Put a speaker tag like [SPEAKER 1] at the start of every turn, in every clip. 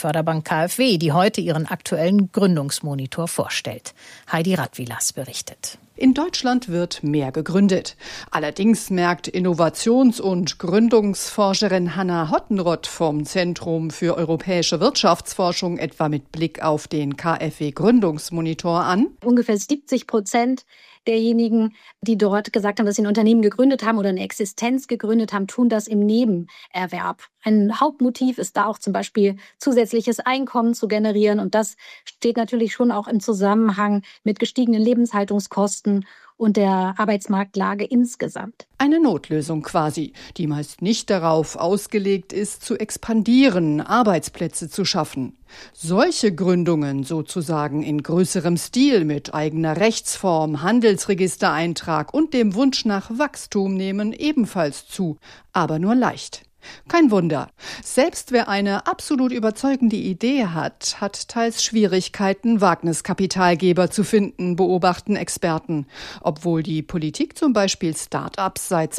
[SPEAKER 1] Förderbank KfW, die heute ihren aktuellen Gründungsmonitor vorstellt. Heidi Radwilas berichtet.
[SPEAKER 2] In Deutschland wird mehr gegründet. Allerdings merkt Innovations- und Gründungsforscherin Hanna Hottenrott vom Zentrum für europäische Wirtschaftsforschung etwa mit Blick auf den KfW-Gründungsmonitor an:
[SPEAKER 3] Ungefähr 70% derjenigen, die dort gesagt haben, dass sie ein Unternehmen gegründet haben oder eine Existenz gegründet haben, tun das im Nebenerwerb. Ein Hauptmotiv ist da auch zum Beispiel zusätzliches Einkommen zu generieren. Und das steht natürlich schon auch im Zusammenhang mit gestiegenen Lebenshaltungskosten und der Arbeitsmarktlage insgesamt.
[SPEAKER 2] Eine Notlösung quasi, die meist nicht darauf ausgelegt ist, zu expandieren, Arbeitsplätze zu schaffen. Solche Gründungen sozusagen in größerem Stil mit eigener Rechtsform, Handelsregistereintrag und dem Wunsch nach Wachstum nehmen ebenfalls zu, aber nur leicht. Kein Wunder. Selbst wer eine absolut überzeugende Idee hat, hat teils Schwierigkeiten, Wagniskapitalgeber zu finden, beobachten Experten. Obwohl die Politik zum Beispiel Start-ups seit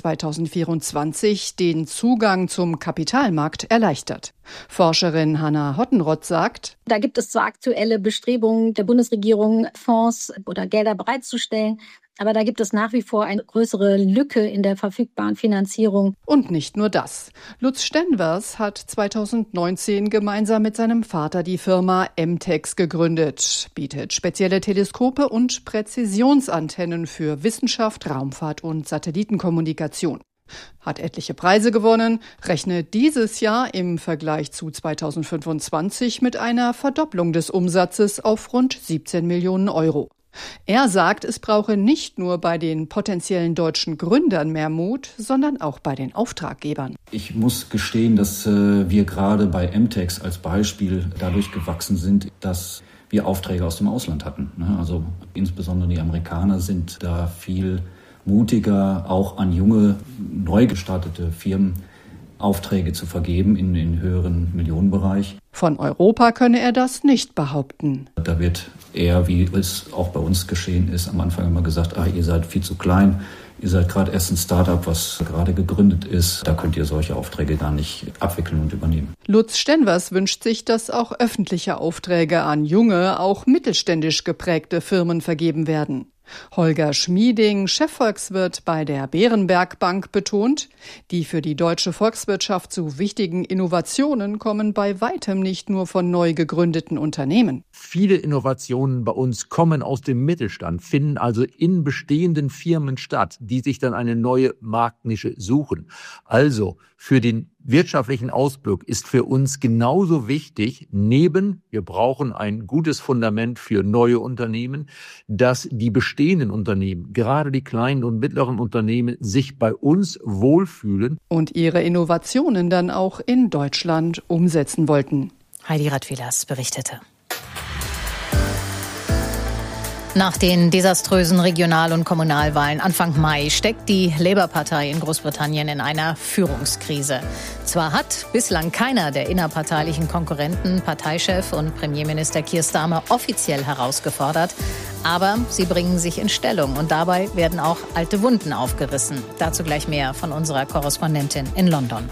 [SPEAKER 2] 2024 den Zugang zum Kapitalmarkt erleichtert. Forscherin Hanna Hottenrott sagt:
[SPEAKER 3] Da gibt es zwar aktuelle Bestrebungen der Bundesregierung, Fonds oder Gelder bereitzustellen, aber da gibt es nach wie vor eine größere Lücke in der verfügbaren Finanzierung.
[SPEAKER 2] Und nicht nur das. Lutz Stenvers hat 2019 gemeinsam mit seinem Vater die Firma MTEX gegründet, bietet spezielle Teleskope und Präzisionsantennen für Wissenschaft, Raumfahrt und Satellitenkommunikation. Hat etliche Preise gewonnen, rechnet dieses Jahr im Vergleich zu 2025 mit einer Verdopplung des Umsatzes auf rund 17 Millionen Euro. Er sagt, es brauche nicht nur bei den potenziellen deutschen Gründern mehr Mut, sondern auch bei den Auftraggebern.
[SPEAKER 4] Ich muss gestehen, dass wir gerade bei MTEX als Beispiel dadurch gewachsen sind, dass wir Aufträge aus dem Ausland hatten. Also insbesondere die Amerikaner sind da viel mutiger, auch an junge, neu gestartete Firmen Aufträge zu vergeben in höheren Millionenbereich.
[SPEAKER 2] Von Europa könne er das nicht behaupten.
[SPEAKER 4] Da wird eher, wie es auch bei uns geschehen ist, am Anfang immer gesagt, ihr seid viel zu klein, ihr seid gerade erst ein Start-up, was gerade gegründet ist, da könnt ihr solche Aufträge gar nicht abwickeln und übernehmen.
[SPEAKER 2] Lutz Stenvers wünscht sich, dass auch öffentliche Aufträge an junge, auch mittelständisch geprägte Firmen vergeben werden. Holger Schmieding, Chefvolkswirt bei der Berenberg Bank, betont, die für die deutsche Volkswirtschaft so wichtigen Innovationen kommen bei weitem nicht nur von neu gegründeten Unternehmen.
[SPEAKER 5] Viele Innovationen bei uns kommen aus dem Mittelstand, finden also in bestehenden Firmen statt, die sich dann eine neue Marktnische suchen. Also für den wirtschaftlichen Ausblick ist für uns genauso wichtig, wir brauchen ein gutes Fundament für neue Unternehmen, dass die bestehenden Unternehmen, gerade die kleinen und mittleren Unternehmen, sich bei uns wohlfühlen.
[SPEAKER 2] Und ihre Innovationen dann auch in Deutschland umsetzen wollten.
[SPEAKER 1] Heidi Radwilas berichtete. Nach den desaströsen Regional- und Kommunalwahlen Anfang Mai steckt die Labour-Partei in Großbritannien in einer Führungskrise. Zwar hat bislang keiner der innerparteilichen Konkurrenten Parteichef und Premierminister Keir Starmer offiziell herausgefordert, aber sie bringen sich in Stellung und dabei werden auch alte Wunden aufgerissen. Dazu gleich mehr von unserer Korrespondentin in London.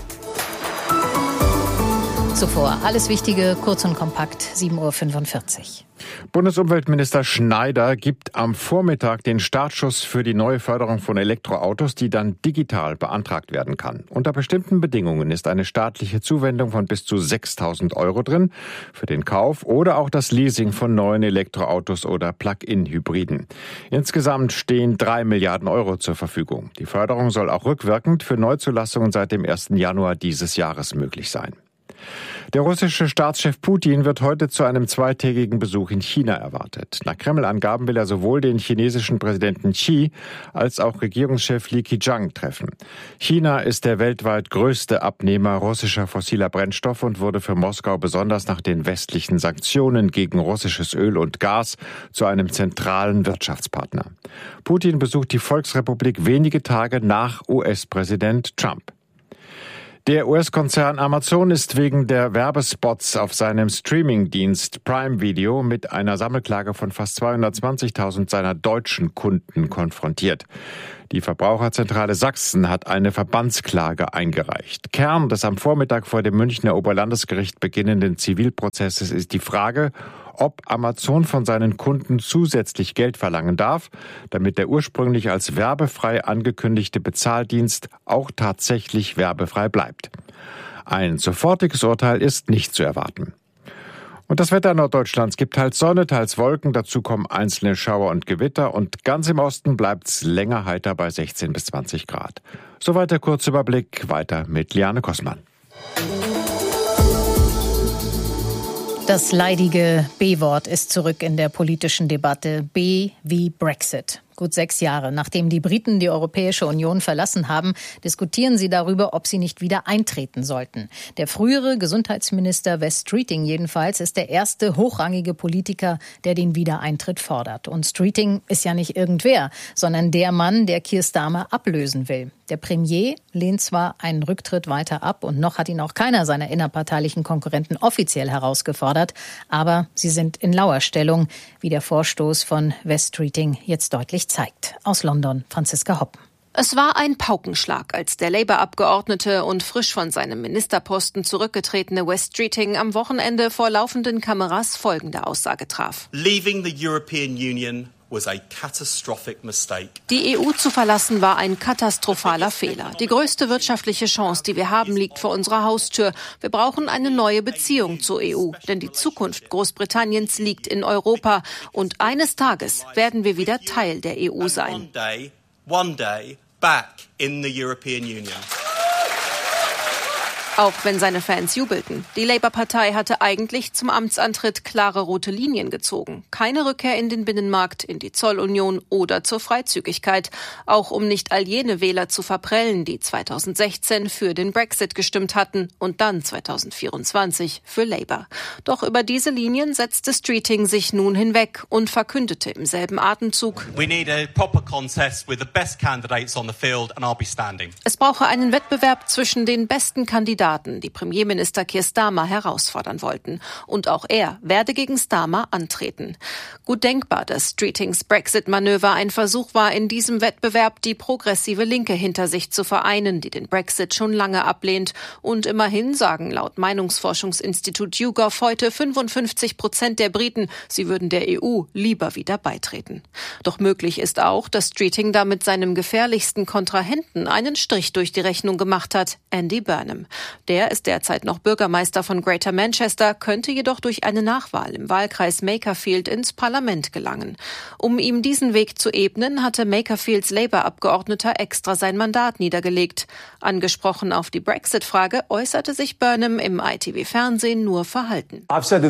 [SPEAKER 1] Zuvor alles Wichtige, kurz und kompakt, 7.45 Uhr.
[SPEAKER 6] Bundesumweltminister Schneider gibt am Vormittag den Startschuss für die neue Förderung von Elektroautos, die dann digital beantragt werden kann. Unter bestimmten Bedingungen ist eine staatliche Zuwendung von bis zu 6.000 € drin für den Kauf oder auch das Leasing von neuen Elektroautos oder Plug-in-Hybriden. Insgesamt stehen 3 Milliarden € zur Verfügung. Die Förderung soll auch rückwirkend für Neuzulassungen seit dem 1. Januar dieses Jahres möglich sein. Der russische Staatschef Putin wird heute zu einem zweitägigen Besuch in China erwartet. Nach Kreml-Angaben will er sowohl den chinesischen Präsidenten Xi als auch Regierungschef Li Keqiang treffen. China ist der weltweit größte Abnehmer russischer fossiler Brennstoffe und wurde für Moskau besonders nach den westlichen Sanktionen gegen russisches Öl und Gas zu einem zentralen Wirtschaftspartner. Putin besucht die Volksrepublik wenige Tage nach US-Präsident Trump. Der US-Konzern Amazon ist wegen der Werbespots auf seinem Streamingdienst Prime Video mit einer Sammelklage von fast 220.000 seiner deutschen Kunden konfrontiert. Die Verbraucherzentrale Sachsen hat eine Verbandsklage eingereicht. Kern des am Vormittag vor dem Münchner Oberlandesgericht beginnenden Zivilprozesses ist die Frage, ob Amazon von seinen Kunden zusätzlich Geld verlangen darf, damit der ursprünglich als werbefrei angekündigte Bezahldienst auch tatsächlich werbefrei bleibt. Ein sofortiges Urteil ist nicht zu erwarten. Und das Wetter Norddeutschlands gibt teils Sonne, teils Wolken, dazu kommen einzelne Schauer und Gewitter und ganz im Osten bleibt's länger heiter bei 16 bis 20 Grad. Soweit der Kurzüberblick, weiter mit Liane Kossmann.
[SPEAKER 1] Das leidige B-Wort ist zurück in der politischen Debatte. B wie Brexit. Gut 6 Jahre, nachdem die Briten die Europäische Union verlassen haben, diskutieren sie darüber, ob sie nicht wieder eintreten sollten. Der frühere Gesundheitsminister Wes Streeting jedenfalls ist der erste hochrangige Politiker, der den Wiedereintritt fordert. Und Streeting ist ja nicht irgendwer, sondern der Mann, der Keir Starmer ablösen will. Der Premier lehnt zwar einen Rücktritt weiter ab und noch hat ihn auch keiner seiner innerparteilichen Konkurrenten offiziell herausgefordert, aber sie sind in Lauerstellung, wie der Vorstoß von Wes Streeting jetzt deutlich zeigt. Aus London, Franziska Hoppen.
[SPEAKER 7] Es war ein Paukenschlag, als der Labour-Abgeordnete und frisch von seinem Ministerposten zurückgetretene Wes Streeting am Wochenende vor laufenden Kameras folgende Aussage traf.
[SPEAKER 8] Leaving the European Union was a catastrophic mistake.
[SPEAKER 7] Die EU zu verlassen war ein katastrophaler Fehler. Die größte wirtschaftliche Chance, die wir haben, liegt vor unserer Haustür. Wir brauchen eine neue Beziehung zur EU, denn die Zukunft Großbritanniens liegt in Europa. Und eines Tages werden wir wieder Teil der EU sein.
[SPEAKER 8] One day back in the European Union.
[SPEAKER 7] Auch wenn seine Fans jubelten. Die Labour-Partei hatte eigentlich zum Amtsantritt klare rote Linien gezogen. Keine Rückkehr in den Binnenmarkt, in die Zollunion oder zur Freizügigkeit. Auch um nicht all jene Wähler zu verprellen, die 2016 für den Brexit gestimmt hatten und dann 2024 für Labour. Doch über diese Linien setzte Streeting sich nun hinweg und verkündete im selben Atemzug:
[SPEAKER 8] We need a proper contest with the best candidates on the field and I'll be standing.
[SPEAKER 7] Es brauche einen Wettbewerb zwischen den besten Kandidaten, die Premierminister Keir Starmer herausfordern wollten. Und auch er werde gegen Starmer antreten. Gut denkbar, dass Streetings Brexit-Manöver ein Versuch war, in diesem Wettbewerb die progressive Linke hinter sich zu vereinen, die den Brexit schon lange ablehnt. Und immerhin sagen laut Meinungsforschungsinstitut YouGov heute 55% der Briten, sie würden der EU lieber wieder beitreten. Doch möglich ist auch, dass Streeting damit seinem gefährlichsten Kontrahenten einen Strich durch die Rechnung gemacht hat, Andy Burnham. Der ist derzeit noch Bürgermeister von Greater Manchester, könnte jedoch durch eine Nachwahl im Wahlkreis Makerfield ins Parlament gelangen. Um ihm diesen Weg zu ebnen, hatte Makerfields Labour-Abgeordneter extra sein Mandat niedergelegt. Angesprochen auf die Brexit-Frage äußerte sich Burnham im ITV-Fernsehen nur verhalten.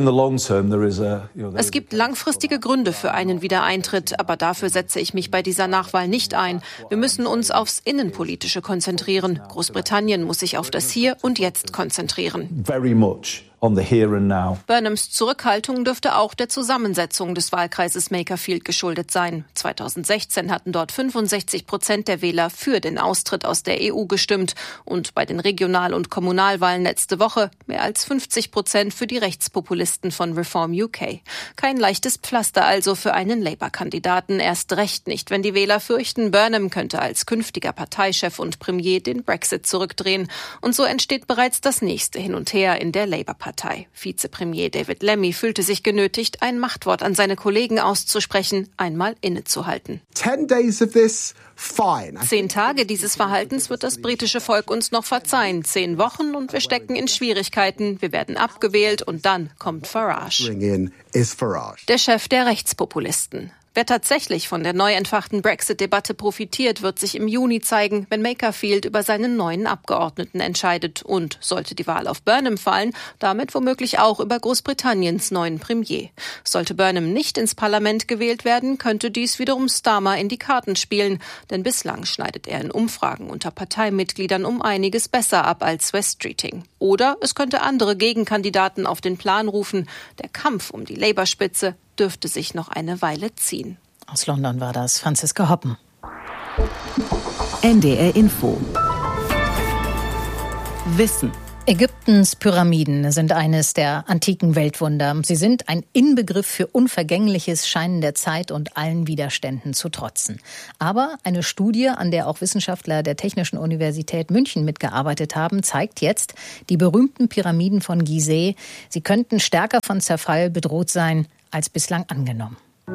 [SPEAKER 7] Es gibt langfristige Gründe für einen Wiedereintritt, aber dafür setze ich mich bei dieser Nachwahl nicht ein. Wir müssen uns aufs Innenpolitische konzentrieren. Großbritannien muss sich auf das Hier und Jetzt konzentrieren.
[SPEAKER 9] Very much on the here and now.
[SPEAKER 7] Burnhams Zurückhaltung dürfte auch der Zusammensetzung des Wahlkreises Makerfield geschuldet sein. 2016 hatten dort 65% der Wähler für den Austritt aus der EU gestimmt und bei den Regional- und Kommunalwahlen letzte Woche mehr als 50% für die Rechtspopulisten von Reform UK. Kein leichtes Pflaster also für einen Labour-Kandidaten, erst recht nicht, wenn die Wähler fürchten, Burnham könnte als künftiger Parteichef und Premier den Brexit zurückdrehen. Und so entsteht bereits das nächste Hin und Her in der Labour-Partei. Vizepremier David Lammy fühlte sich genötigt, ein Machtwort an seine Kollegen auszusprechen, einmal innezuhalten.
[SPEAKER 10] 10 days of this, fine.
[SPEAKER 7] 10 Tage dieses Verhaltens wird das britische Volk uns noch verzeihen. 10 Wochen und wir stecken in Schwierigkeiten. Wir werden abgewählt und dann kommt Farage. Der Chef der Rechtspopulisten. Wer tatsächlich von der neu entfachten Brexit-Debatte profitiert, wird sich im Juni zeigen, wenn Makerfield über seinen neuen Abgeordneten entscheidet und, sollte die Wahl auf Burnham fallen, damit womöglich auch über Großbritanniens neuen Premier. Sollte Burnham nicht ins Parlament gewählt werden, könnte dies wiederum Starmer in die Karten spielen, denn bislang schneidet er in Umfragen unter Parteimitgliedern um einiges besser ab als Wes Streeting. Oder es könnte andere Gegenkandidaten auf den Plan rufen. Der Kampf um die Labour-Spitze dürfte sich noch eine Weile ziehen.
[SPEAKER 1] Aus London war das Franziska Hoppen.
[SPEAKER 11] NDR Info. Wissen.
[SPEAKER 1] Ägyptens Pyramiden sind eines der antiken Weltwunder. Sie sind ein Inbegriff für unvergängliches Scheinen der Zeit und allen Widerständen zu trotzen. Aber eine Studie, an der auch Wissenschaftler der Technischen Universität München mitgearbeitet haben, zeigt jetzt, die berühmten Pyramiden von Gizeh, sie könnten stärker von Zerfall bedroht sein als bislang angenommen.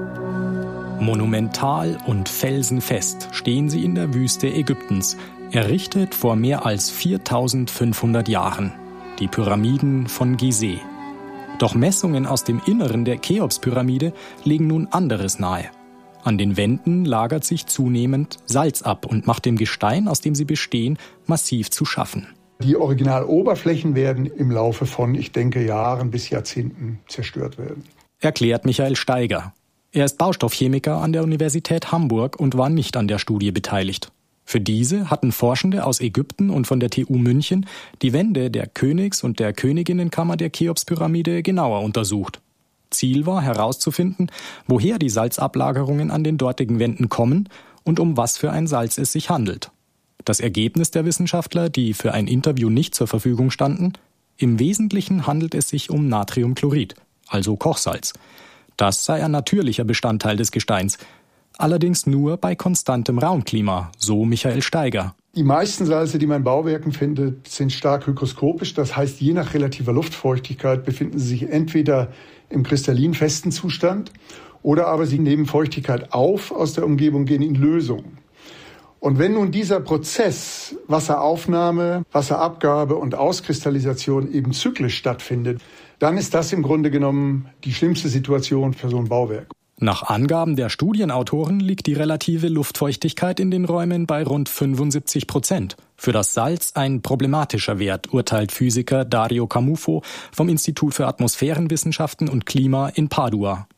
[SPEAKER 11] Monumental und felsenfest stehen sie in der Wüste Ägyptens, errichtet vor mehr als 4500 Jahren. Die Pyramiden von Gizeh. Doch Messungen aus dem Inneren der Cheops-Pyramide legen nun anderes nahe. An den Wänden lagert sich zunehmend Salz ab und macht dem Gestein, aus dem sie bestehen, massiv zu schaffen.
[SPEAKER 12] Die Originaloberflächen werden im Laufe von, ich denke, Jahren bis Jahrzehnten zerstört werden.
[SPEAKER 11] Erklärt Michael Steiger. Er ist Baustoffchemiker an der Universität Hamburg und war nicht an der Studie beteiligt. Für diese hatten Forschende aus Ägypten und von der TU München die Wände der Königs- und der Königinnenkammer der Cheops-Pyramide genauer untersucht. Ziel war herauszufinden, woher die Salzablagerungen an den dortigen Wänden kommen und um was für ein Salz es sich handelt. Das Ergebnis der Wissenschaftler, die für ein Interview nicht zur Verfügung standen: Im Wesentlichen handelt es sich um Natriumchlorid, also Kochsalz. Das sei ein natürlicher Bestandteil des Gesteins. Allerdings nur bei konstantem Raumklima, so Michael Steiger.
[SPEAKER 12] Die meisten Salze, die man in Bauwerken findet, sind stark hygroskopisch. Das heißt, je nach relativer Luftfeuchtigkeit befinden sie sich entweder im kristallin festen Zustand oder aber sie nehmen Feuchtigkeit auf aus der Umgebung, gehen in Lösung. Und wenn nun dieser Prozess Wasseraufnahme, Wasserabgabe und Auskristallisation eben zyklisch stattfindet, dann ist das im Grunde genommen die schlimmste Situation für so ein Bauwerk.
[SPEAKER 11] Nach Angaben der Studienautoren liegt die relative Luftfeuchtigkeit in den Räumen bei rund 75%. Für das Salz ein problematischer Wert, urteilt Physiker Dario Camufo vom Institut für Atmosphärenwissenschaften und Klima in Padua.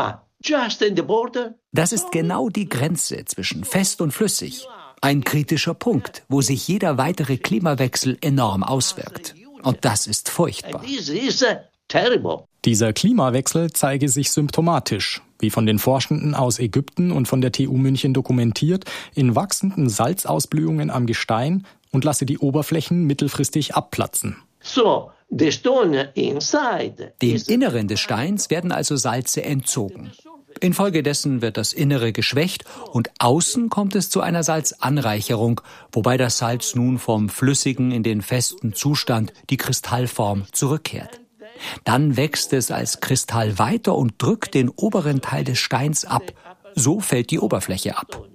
[SPEAKER 13] Das ist genau die Grenze zwischen fest und flüssig. Ein kritischer Punkt, wo sich jeder weitere Klimawechsel enorm auswirkt. Und das ist furchtbar.
[SPEAKER 11] Dieser Klimawechsel zeige sich symptomatisch, wie von den Forschenden aus Ägypten und von der TU München dokumentiert, in wachsenden Salzausblühungen am Gestein und lasse die Oberflächen mittelfristig abplatzen.
[SPEAKER 13] Dem Inneren des Steins werden also Salze entzogen. Infolgedessen wird das Innere geschwächt und außen kommt es zu einer Salzanreicherung, wobei das Salz nun vom flüssigen in den festen Zustand, die Kristallform, zurückkehrt. Dann wächst es als Kristall weiter und drückt den oberen Teil des Steins ab. So fällt die Oberfläche ab.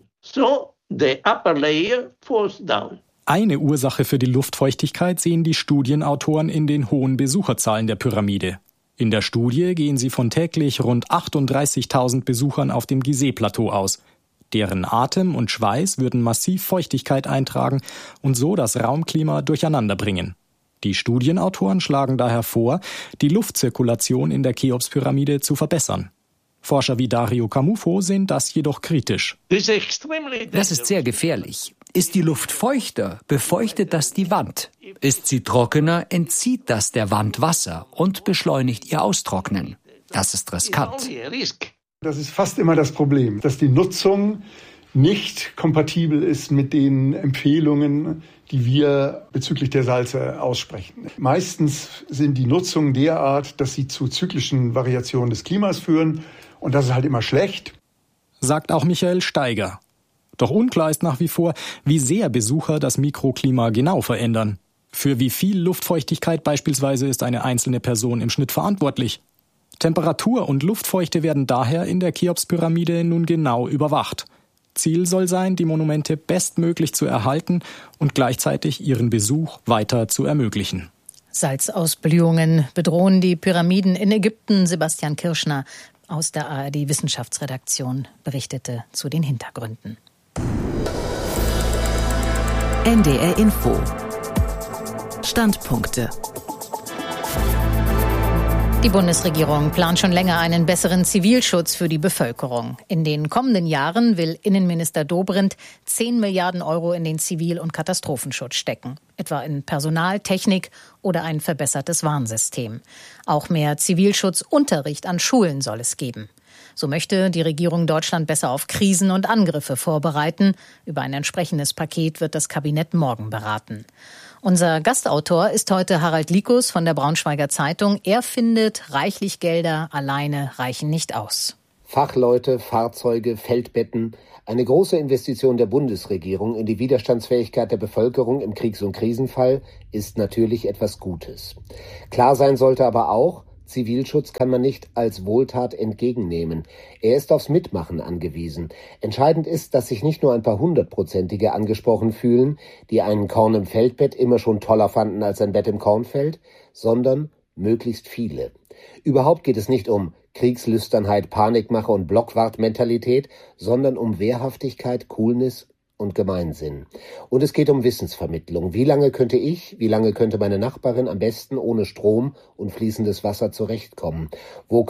[SPEAKER 11] Eine Ursache für die Luftfeuchtigkeit sehen die Studienautoren in den hohen Besucherzahlen der Pyramide. In der Studie gehen sie von täglich rund 38.000 Besuchern auf dem Gizeh-Plateau aus. Deren Atem und Schweiß würden massiv Feuchtigkeit eintragen und so das Raumklima durcheinander bringen. Die Studienautoren schlagen daher vor, die Luftzirkulation in der Cheops-Pyramide zu verbessern. Forscher wie Dario Camufo sehen das jedoch kritisch.
[SPEAKER 13] Das ist sehr gefährlich. Ist die Luft feuchter, befeuchtet das die Wand. Ist sie trockener, entzieht das der Wand Wasser und beschleunigt ihr Austrocknen. Das ist riskant.
[SPEAKER 12] Das ist fast immer das Problem, dass die Nutzung nicht kompatibel ist mit den Empfehlungen, die wir bezüglich der Salze aussprechen. Meistens sind die Nutzungen derart, dass sie zu zyklischen Variationen des Klimas führen. Und das ist halt immer schlecht.
[SPEAKER 11] Sagt auch Michael Steiger. Doch unklar ist nach wie vor, wie sehr Besucher das Mikroklima genau verändern. Für wie viel Luftfeuchtigkeit beispielsweise ist eine einzelne Person im Schnitt verantwortlich? Temperatur und Luftfeuchte werden daher in der Cheops-Pyramide nun genau überwacht. Ziel soll sein, die Monumente bestmöglich zu erhalten und gleichzeitig ihren Besuch weiter zu ermöglichen.
[SPEAKER 1] Salzausblühungen bedrohen die Pyramiden in Ägypten. Sebastian Kirschner aus der ARD-Wissenschaftsredaktion berichtete zu den Hintergründen.
[SPEAKER 14] NDR Info. Standpunkte.
[SPEAKER 1] Die Bundesregierung plant schon länger einen besseren Zivilschutz für die Bevölkerung. In den kommenden Jahren will Innenminister Dobrindt 10 Milliarden Euro in den Zivil- und Katastrophenschutz stecken. Etwa in Personal, Technik oder ein verbessertes Warnsystem. Auch mehr Zivilschutzunterricht an Schulen soll es geben. So möchte die Regierung Deutschland besser auf Krisen und Angriffe vorbereiten. Über ein entsprechendes Paket wird das Kabinett morgen beraten. Unser Gastautor ist heute Harald Likus von der Braunschweiger Zeitung. Er findet, reichlich Gelder alleine reichen nicht aus.
[SPEAKER 15] Fachleute, Fahrzeuge, Feldbetten. Eine große Investition der Bundesregierung in die Widerstandsfähigkeit der Bevölkerung im Kriegs- und Krisenfall ist natürlich etwas Gutes. Klar sein sollte aber auch, Zivilschutz kann man nicht als Wohltat entgegennehmen. Er ist aufs Mitmachen angewiesen. Entscheidend ist, dass sich nicht nur ein paar Hundertprozentige angesprochen fühlen, die einen Korn im Feldbett immer schon toller fanden als ein Bett im Kornfeld, sondern möglichst viele. Überhaupt geht es nicht um Kriegslüsternheit, Panikmache und Blockwartmentalität, sondern um Wehrhaftigkeit, Coolness und Gemeinsinn. Und es geht um Wissensvermittlung. Wie lange könnte meine Nachbarin am besten ohne Strom und fließendes Wasser zurechtkommen? Wo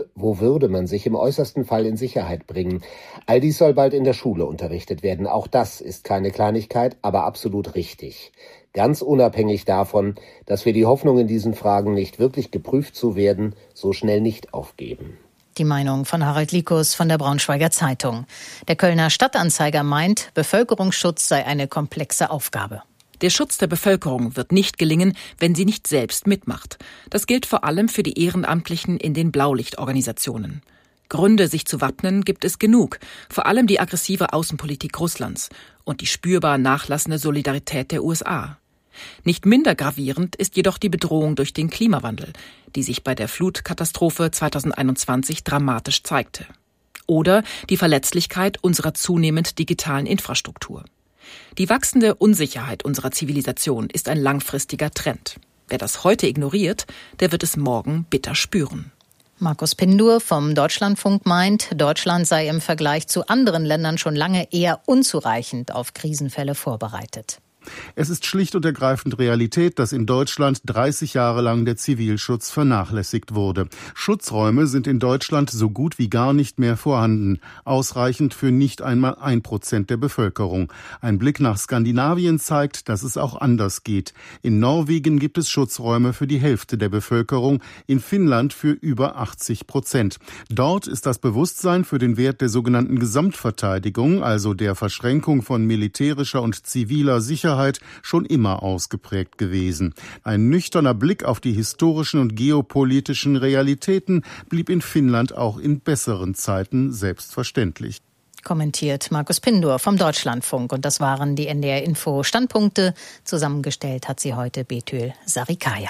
[SPEAKER 15] würde man sich im äußersten Fall in Sicherheit bringen? All dies soll bald in der Schule unterrichtet werden. Auch das ist keine Kleinigkeit, aber absolut richtig. Ganz unabhängig davon, dass wir die Hoffnung in diesen Fragen, nicht wirklich geprüft zu werden, so schnell nicht aufgeben.
[SPEAKER 1] Die Meinung von Harald Likus von der Braunschweiger Zeitung. Der Kölner Stadtanzeiger meint, Bevölkerungsschutz sei eine komplexe Aufgabe.
[SPEAKER 16] Der Schutz der Bevölkerung wird nicht gelingen, wenn sie nicht selbst mitmacht. Das gilt vor allem für die Ehrenamtlichen in den Blaulichtorganisationen. Gründe, sich zu wappnen, gibt es genug. Vor allem die aggressive Außenpolitik Russlands und die spürbar nachlassende Solidarität der USA. Nicht minder gravierend ist jedoch die Bedrohung durch den Klimawandel, die sich bei der Flutkatastrophe 2021 dramatisch zeigte. Oder die Verletzlichkeit unserer zunehmend digitalen Infrastruktur. Die wachsende Unsicherheit unserer Zivilisation ist ein langfristiger Trend. Wer das heute ignoriert, der wird es morgen bitter spüren.
[SPEAKER 1] Markus Pindur vom Deutschlandfunk meint, Deutschland sei im Vergleich zu anderen Ländern schon lange eher unzureichend auf Krisenfälle vorbereitet.
[SPEAKER 17] Es ist schlicht und ergreifend Realität, dass in Deutschland 30 Jahre lang der Zivilschutz vernachlässigt wurde. Schutzräume sind in Deutschland so gut wie gar nicht mehr vorhanden, ausreichend für nicht einmal 1% der Bevölkerung. Ein Blick nach Skandinavien zeigt, dass es auch anders geht. In Norwegen gibt es Schutzräume für die Hälfte der Bevölkerung, in Finnland für über 80%. Dort ist das Bewusstsein für den Wert der sogenannten Gesamtverteidigung, also der Verschränkung von militärischer und ziviler Sicherheit, schon immer ausgeprägt gewesen. Ein nüchterner Blick auf die historischen und geopolitischen Realitäten blieb in Finnland auch in besseren Zeiten selbstverständlich.
[SPEAKER 1] Kommentiert Markus Pindur vom Deutschlandfunk. Und das waren die NDR Info Standpunkte. Zusammengestellt hat sie heute Betül Sarikaya.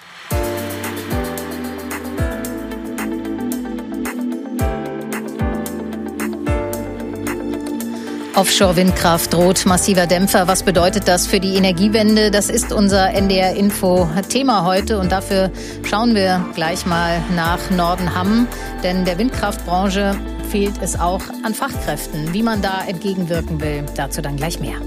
[SPEAKER 1] Offshore-Windkraft droht massiver Dämpfer. Was bedeutet das für die Energiewende? Das ist unser NDR-Info-Thema heute. Und dafür schauen wir gleich mal nach Nordenham. Denn der Windkraftbranche fehlt es auch an Fachkräften. Wie man da entgegenwirken will, dazu dann gleich mehr.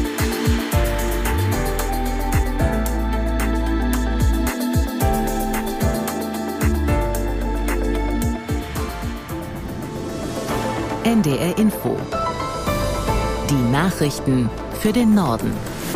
[SPEAKER 14] NDR Info. Die Nachrichten für den Norden.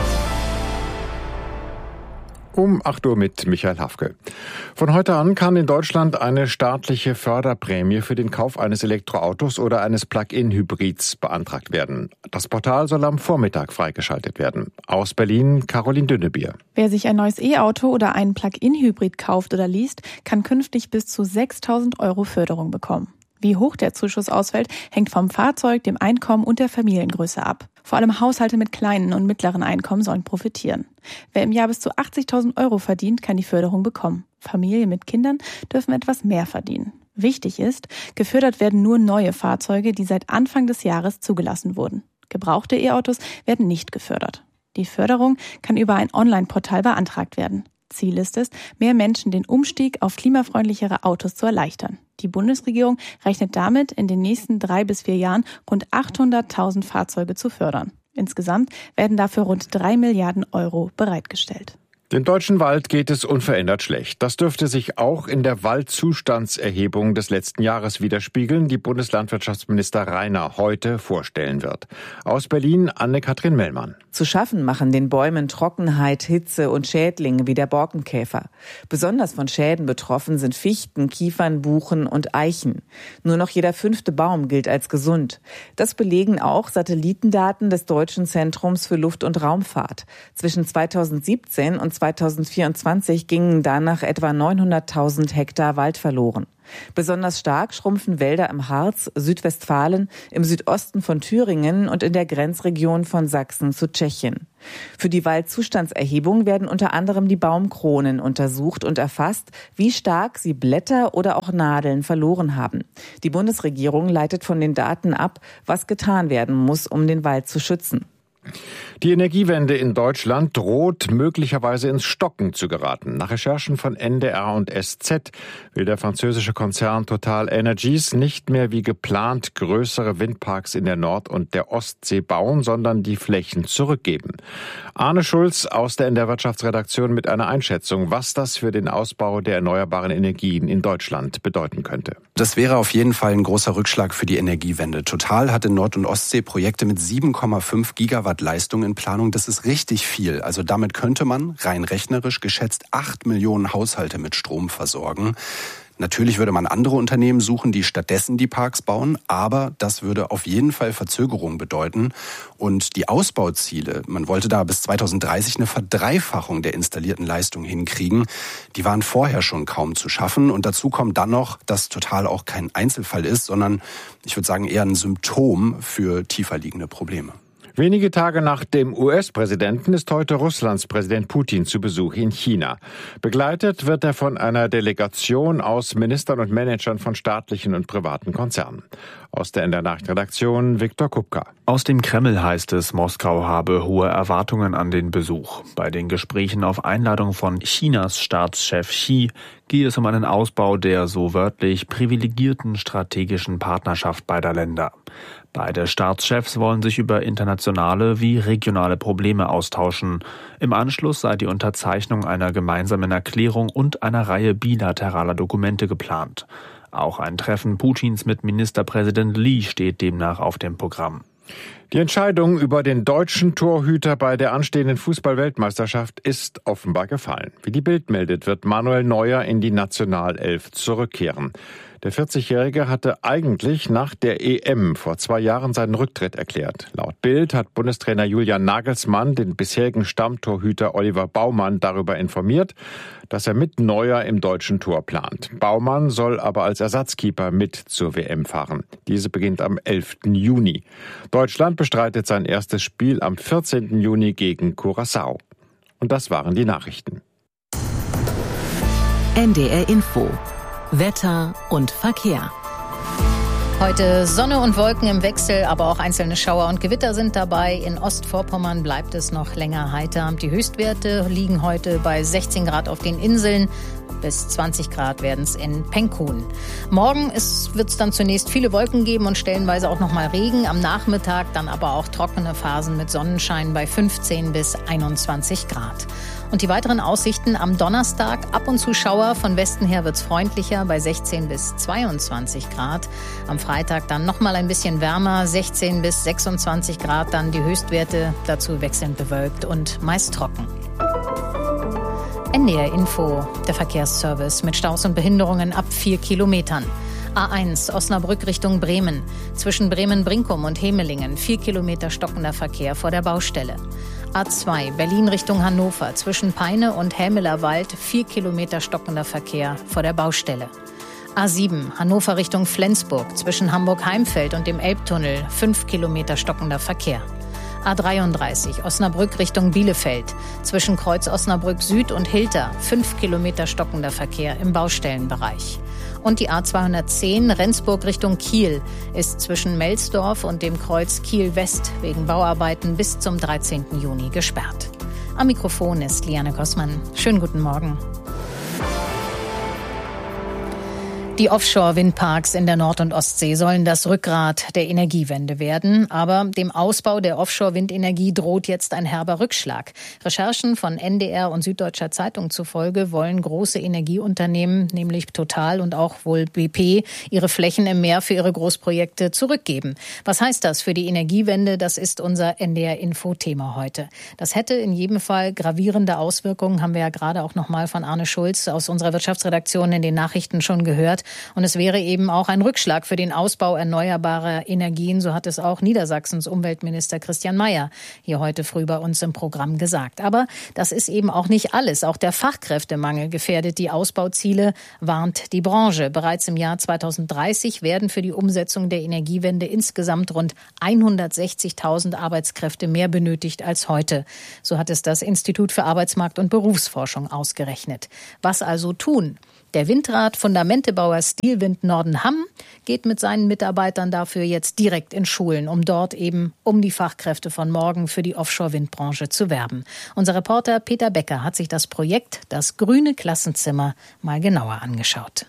[SPEAKER 6] Um 8 Uhr mit Michael Hafke. Von heute an kann in Deutschland eine staatliche Förderprämie für den Kauf eines Elektroautos oder eines Plug-in-Hybrids beantragt werden. Das Portal soll am Vormittag freigeschaltet werden. Aus Berlin, Caroline Dünnebier.
[SPEAKER 18] Wer sich ein neues E-Auto oder einen Plug-in-Hybrid kauft oder liest, kann künftig bis zu 6.000 € Förderung bekommen. Wie hoch der Zuschuss ausfällt, hängt vom Fahrzeug, dem Einkommen und der Familiengröße ab. Vor allem Haushalte mit kleinen und mittleren Einkommen sollen profitieren. Wer im Jahr bis zu 80.000 € verdient, kann die Förderung bekommen. Familien mit Kindern dürfen etwas mehr verdienen. Wichtig ist, gefördert werden nur neue Fahrzeuge, die seit Anfang des Jahres zugelassen wurden. Gebrauchte E-Autos werden nicht gefördert. Die Förderung kann über ein Online-Portal beantragt werden. Ziel ist es, mehr Menschen den Umstieg auf klimafreundlichere Autos zu erleichtern. Die Bundesregierung rechnet damit, in den nächsten 3 bis 4 Jahren rund 800.000 Fahrzeuge zu fördern. Insgesamt werden dafür rund 3 Milliarden € bereitgestellt.
[SPEAKER 6] Dem deutschen Wald geht es unverändert schlecht. Das dürfte sich auch in der Waldzustandserhebung des letzten Jahres widerspiegeln, die Bundeslandwirtschaftsminister Rainer heute vorstellen wird. Aus Berlin Anne-Kathrin Mellmann.
[SPEAKER 19] Zu schaffen machen den Bäumen Trockenheit, Hitze und Schädlinge wie der Borkenkäfer. Besonders von Schäden betroffen sind Fichten, Kiefern, Buchen und Eichen. Nur noch jeder 5. Baum gilt als gesund. Das belegen auch Satellitendaten des Deutschen Zentrums für Luft- und Raumfahrt. Zwischen 2017 und 2024 gingen danach etwa 900.000 Hektar Wald verloren. Besonders stark schrumpfen Wälder im Harz, Südwestfalen, im Südosten von Thüringen und in der Grenzregion von Sachsen zu Tschechien. Für die Waldzustandserhebung werden unter anderem die Baumkronen untersucht und erfasst, wie stark sie Blätter oder auch Nadeln verloren haben. Die Bundesregierung leitet von den Daten ab, was getan werden muss, um den Wald zu schützen.
[SPEAKER 6] Die Energiewende in Deutschland droht möglicherweise ins Stocken zu geraten. Nach Recherchen von NDR und SZ will der französische Konzern Total Energies nicht mehr wie geplant größere Windparks in der Nord- und der Ostsee bauen, sondern die Flächen zurückgeben. Arne Schulz aus der NDR Wirtschaftsredaktion mit einer Einschätzung, was das für den Ausbau der erneuerbaren Energien in Deutschland bedeuten könnte.
[SPEAKER 20] Das wäre auf jeden Fall ein großer Rückschlag für die Energiewende. Total hat in Nord- und Ostsee Projekte mit 7,5 Gigawatt Leistung in Planung. Das ist richtig viel. Also damit könnte man rein rechnerisch geschätzt 8 Millionen Haushalte mit Strom versorgen. Natürlich würde man andere Unternehmen suchen, die stattdessen die Parks bauen, aber das würde auf jeden Fall Verzögerung bedeuten. Und die Ausbauziele, man wollte da bis 2030 eine Verdreifachung der installierten Leistung hinkriegen, die waren vorher schon kaum zu schaffen. Und dazu kommt dann noch, dass Total auch kein Einzelfall ist, sondern ich würde sagen eher ein Symptom für tiefer liegende Probleme.
[SPEAKER 6] Wenige Tage nach dem US-Präsidenten ist heute Russlands Präsident Putin zu Besuch in China. Begleitet wird er von einer Delegation aus Ministern und Managern von staatlichen und privaten Konzernen. Aus der NDR Nachrichtenredaktion Viktor Kupka.
[SPEAKER 21] Aus dem Kreml heißt es, Moskau habe hohe Erwartungen an den Besuch. Bei den Gesprächen auf Einladung von Chinas Staatschef Xi gehe es um einen Ausbau der so wörtlich privilegierten strategischen Partnerschaft beider Länder. Beide Staatschefs wollen sich über internationale wie regionale Probleme austauschen. Im Anschluss sei die Unterzeichnung einer gemeinsamen Erklärung und einer Reihe bilateraler Dokumente geplant. Auch ein Treffen Putins mit Ministerpräsident Li steht demnach auf dem Programm.
[SPEAKER 6] Die Entscheidung über den deutschen Torhüter bei der anstehenden Fußball-Weltmeisterschaft ist offenbar gefallen. Wie die Bild meldet, wird Manuel Neuer in die Nationalelf zurückkehren. Der 40-Jährige hatte eigentlich nach der EM vor 2 Jahren seinen Rücktritt erklärt. Laut Bild hat Bundestrainer Julian Nagelsmann den bisherigen Stammtorhüter Oliver Baumann darüber informiert, dass er mit Neuer im deutschen Tor plant. Baumann soll aber als Ersatzkeeper mit zur WM fahren. Diese beginnt am 11. Juni. Deutschland bestreitet sein erstes Spiel am 14. Juni gegen Curaçao. Und das waren die Nachrichten.
[SPEAKER 14] NDR Info. Wetter und Verkehr.
[SPEAKER 1] Heute Sonne und Wolken im Wechsel, aber auch einzelne Schauer und Gewitter sind dabei. In Ostvorpommern bleibt es noch länger heiter. Die Höchstwerte liegen heute bei 16 Grad auf den Inseln. Bis 20 Grad werden es in Penkun. Morgen wird es dann zunächst viele Wolken geben und stellenweise auch noch mal Regen. Am Nachmittag dann aber auch trockene Phasen mit Sonnenschein bei 15 bis 21 Grad. Und die weiteren Aussichten am Donnerstag: ab und zu Schauer, von Westen her wird's freundlicher bei 16 bis 22 Grad. Am Freitag dann noch mal ein bisschen wärmer, 16 bis 26 Grad dann die Höchstwerte, dazu wechselnd bewölkt und meist trocken. NDR Info, der Verkehrsservice mit Staus und Behinderungen ab 4 Kilometern. A1 Osnabrück Richtung Bremen. Zwischen Bremen-Brinkum und Hemelingen 4 Kilometer stockender Verkehr vor der Baustelle. A2 Berlin Richtung Hannover. Zwischen Peine und Hämelerwald 4 Kilometer stockender Verkehr vor der Baustelle. A7 Hannover Richtung Flensburg. Zwischen Hamburg-Heimfeld und dem Elbtunnel 5 Kilometer stockender Verkehr. A33 Osnabrück Richtung Bielefeld. Zwischen Kreuz Osnabrück Süd und Hilter 5 Kilometer stockender Verkehr im Baustellenbereich. Und die A210 Rendsburg Richtung Kiel ist zwischen Melsdorf und dem Kreuz Kiel West wegen Bauarbeiten bis zum 13. Juni gesperrt. Am Mikrofon ist Liane Kossmann. Schönen guten Morgen. Die Offshore-Windparks in der Nord- und Ostsee sollen das Rückgrat der Energiewende werden. Aber dem Ausbau der Offshore-Windenergie droht jetzt ein herber Rückschlag. Recherchen von NDR und Süddeutscher Zeitung zufolge wollen große Energieunternehmen, nämlich Total und auch wohl BP, ihre Flächen im Meer für ihre Großprojekte zurückgeben. Was heißt das für die Energiewende? Das ist unser NDR-Info-Thema heute. Das hätte in jedem Fall gravierende Auswirkungen, haben wir ja gerade auch noch mal von Arne Schulz aus unserer Wirtschaftsredaktion in den Nachrichten schon gehört. Und es wäre eben auch ein Rückschlag für den Ausbau erneuerbarer Energien. So hat es auch Niedersachsens Umweltminister Christian Mayer hier heute früh bei uns im Programm gesagt. Aber das ist eben auch nicht alles. Auch der Fachkräftemangel gefährdet die Ausbauziele, warnt die Branche. Bereits im Jahr 2030 werden für die Umsetzung der Energiewende insgesamt rund 160.000 Arbeitskräfte mehr benötigt als heute. So hat es das Institut für Arbeitsmarkt und Berufsforschung ausgerechnet. Was also tun? Der Windrat-Fundamentebauer Stilwind Nordenham geht mit seinen Mitarbeitern dafür jetzt direkt in Schulen, um dort eben um die Fachkräfte von morgen für die Offshore-Windbranche zu werben. Unser Reporter Peter Becker hat sich das Projekt Das grüne Klassenzimmer mal genauer angeschaut.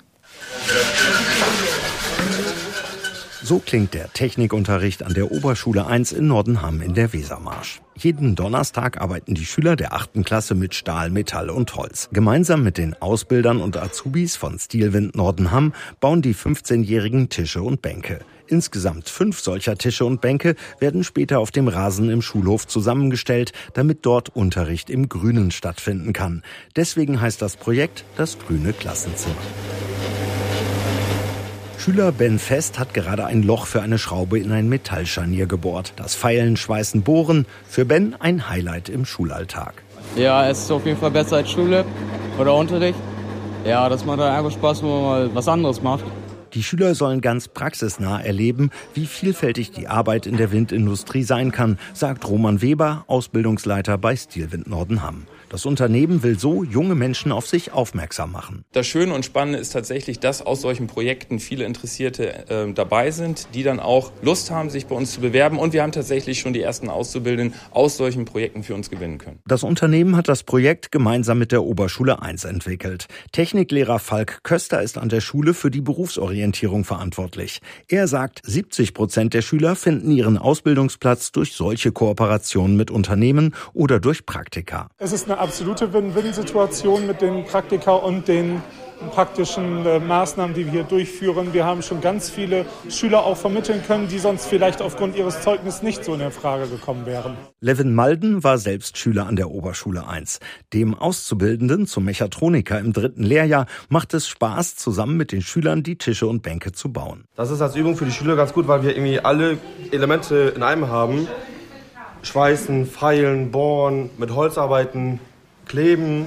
[SPEAKER 3] So klingt der Technikunterricht an der Oberschule 1 in Nordenham in der Wesermarsch. Jeden Donnerstag arbeiten die Schüler der 8. Klasse mit Stahl, Metall und Holz. Gemeinsam mit den Ausbildern und Azubis von Stilwind Nordenham bauen die 15-Jährigen Tische und Bänke. Insgesamt 5 solcher Tische und Bänke werden später auf dem Rasen im Schulhof zusammengestellt, damit dort Unterricht im Grünen stattfinden kann. Deswegen heißt das Projekt Das grüne Klassenzimmer. Schüler Ben Fest hat gerade ein Loch für eine Schraube in ein Metallscharnier gebohrt. Das Feilen, Schweißen, Bohren, für Ben ein Highlight im Schulalltag.
[SPEAKER 22] Ja, es ist auf jeden Fall besser als Schule oder Unterricht. Ja, das macht einfach Spaß, wenn man mal was anderes macht.
[SPEAKER 3] Die Schüler sollen ganz praxisnah erleben, wie vielfältig die Arbeit in der Windindustrie sein kann, sagt Roman Weber, Ausbildungsleiter bei Stilwind Nordenham. Das Unternehmen will so junge Menschen auf sich aufmerksam machen.
[SPEAKER 23] Das Schöne und Spannende ist tatsächlich, dass aus solchen Projekten viele Interessierte dabei sind, die dann auch Lust haben, sich bei uns zu bewerben. Und wir haben tatsächlich schon die ersten Auszubildenden aus solchen Projekten für uns gewinnen können.
[SPEAKER 3] Das Unternehmen hat das Projekt gemeinsam mit der Oberschule 1 entwickelt. Techniklehrer Falk Köster ist an der Schule für die Berufsorientierung verantwortlich. Er sagt, 70% der Schüler finden ihren Ausbildungsplatz durch solche Kooperationen mit Unternehmen oder durch Praktika.
[SPEAKER 24] Es ist eine absolute Win-Win-Situation mit den Praktika und den praktischen Maßnahmen, die wir hier durchführen. Wir haben schon ganz viele Schüler auch vermitteln können, die sonst vielleicht aufgrund ihres Zeugnisses nicht so in Frage gekommen wären.
[SPEAKER 3] Levin Malden war selbst Schüler an der Oberschule 1. Dem Auszubildenden zum Mechatroniker im 3. Lehrjahr macht es Spaß, zusammen mit den Schülern die Tische und Bänke zu bauen.
[SPEAKER 25] Das ist als Übung für die Schüler ganz gut, weil wir irgendwie alle Elemente in einem haben. Schweißen, feilen, bohren, mit Holz arbeiten, kleben.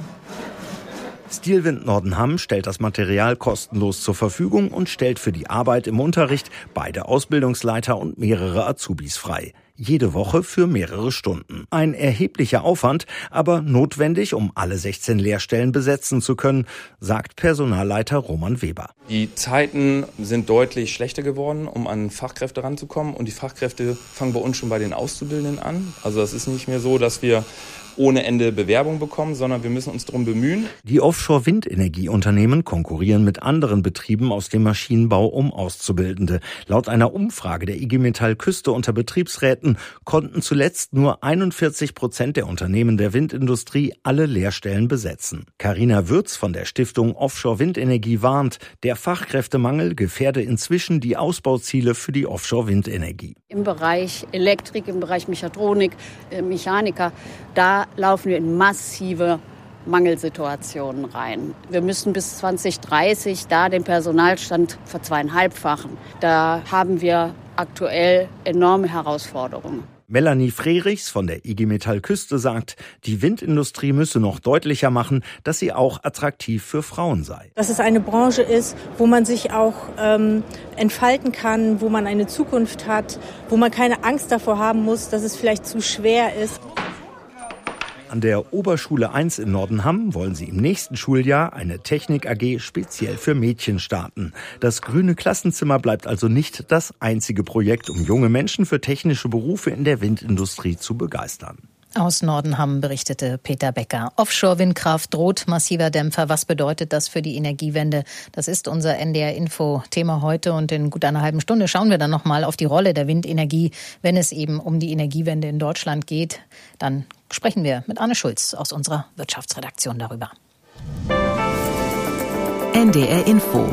[SPEAKER 3] Stilwind Nordenham stellt das Material kostenlos zur Verfügung und stellt für die Arbeit im Unterricht beide Ausbildungsleiter und mehrere Azubis frei. Jede Woche für mehrere Stunden. Ein erheblicher Aufwand, aber notwendig, um alle 16 Lehrstellen besetzen zu können, sagt Personalleiter Roman Weber.
[SPEAKER 23] Die Zeiten sind deutlich schlechter geworden, um an Fachkräfte ranzukommen. Und die Fachkräfte fangen bei uns schon bei den Auszubildenden an. Also es ist nicht mehr so, dass wir ohne Ende Bewerbung bekommen, sondern wir müssen uns darum bemühen.
[SPEAKER 3] Die Offshore-Windenergieunternehmen konkurrieren mit anderen Betrieben aus dem Maschinenbau um Auszubildende. Laut einer Umfrage der IG Metall Küste unter Betriebsräten konnten zuletzt nur 41% der Unternehmen der Windindustrie alle Lehrstellen besetzen. Carina Würz von der Stiftung Offshore-Windenergie warnt, der Fachkräftemangel gefährde inzwischen die Ausbauziele für die Offshore-Windenergie.
[SPEAKER 26] Im Bereich Elektrik, im Bereich Mechatronik, Mechaniker, da laufen wir in massive Mangelsituationen rein. Wir müssen bis 2030 da den Personalstand verzweieinhalbfachen. Da haben wir aktuell enorme Herausforderungen.
[SPEAKER 3] Melanie Frerichs von der IG Metall Küste sagt, die Windindustrie müsse noch deutlicher machen, dass sie auch attraktiv für Frauen sei.
[SPEAKER 27] Dass es eine Branche ist, wo man sich auch entfalten kann, wo man eine Zukunft hat, wo man keine Angst davor haben muss, dass es vielleicht zu schwer ist.
[SPEAKER 3] An der Oberschule 1 in Nordenham wollen sie im nächsten Schuljahr eine Technik-AG speziell für Mädchen starten. Das grüne Klassenzimmer bleibt also nicht das einzige Projekt, um junge Menschen für technische Berufe in der Windindustrie zu begeistern.
[SPEAKER 1] Aus Nordenham berichtete Peter Becker. Offshore-Windkraft droht massiver Dämpfer. Was bedeutet das für die Energiewende? Das ist unser NDR-Info-Thema heute und in gut einer halben Stunde schauen wir dann nochmal auf die Rolle der Windenergie, wenn es eben um die Energiewende in Deutschland geht. Dann sprechen wir mit Arne Schulz aus unserer Wirtschaftsredaktion darüber.
[SPEAKER 14] NDR-Info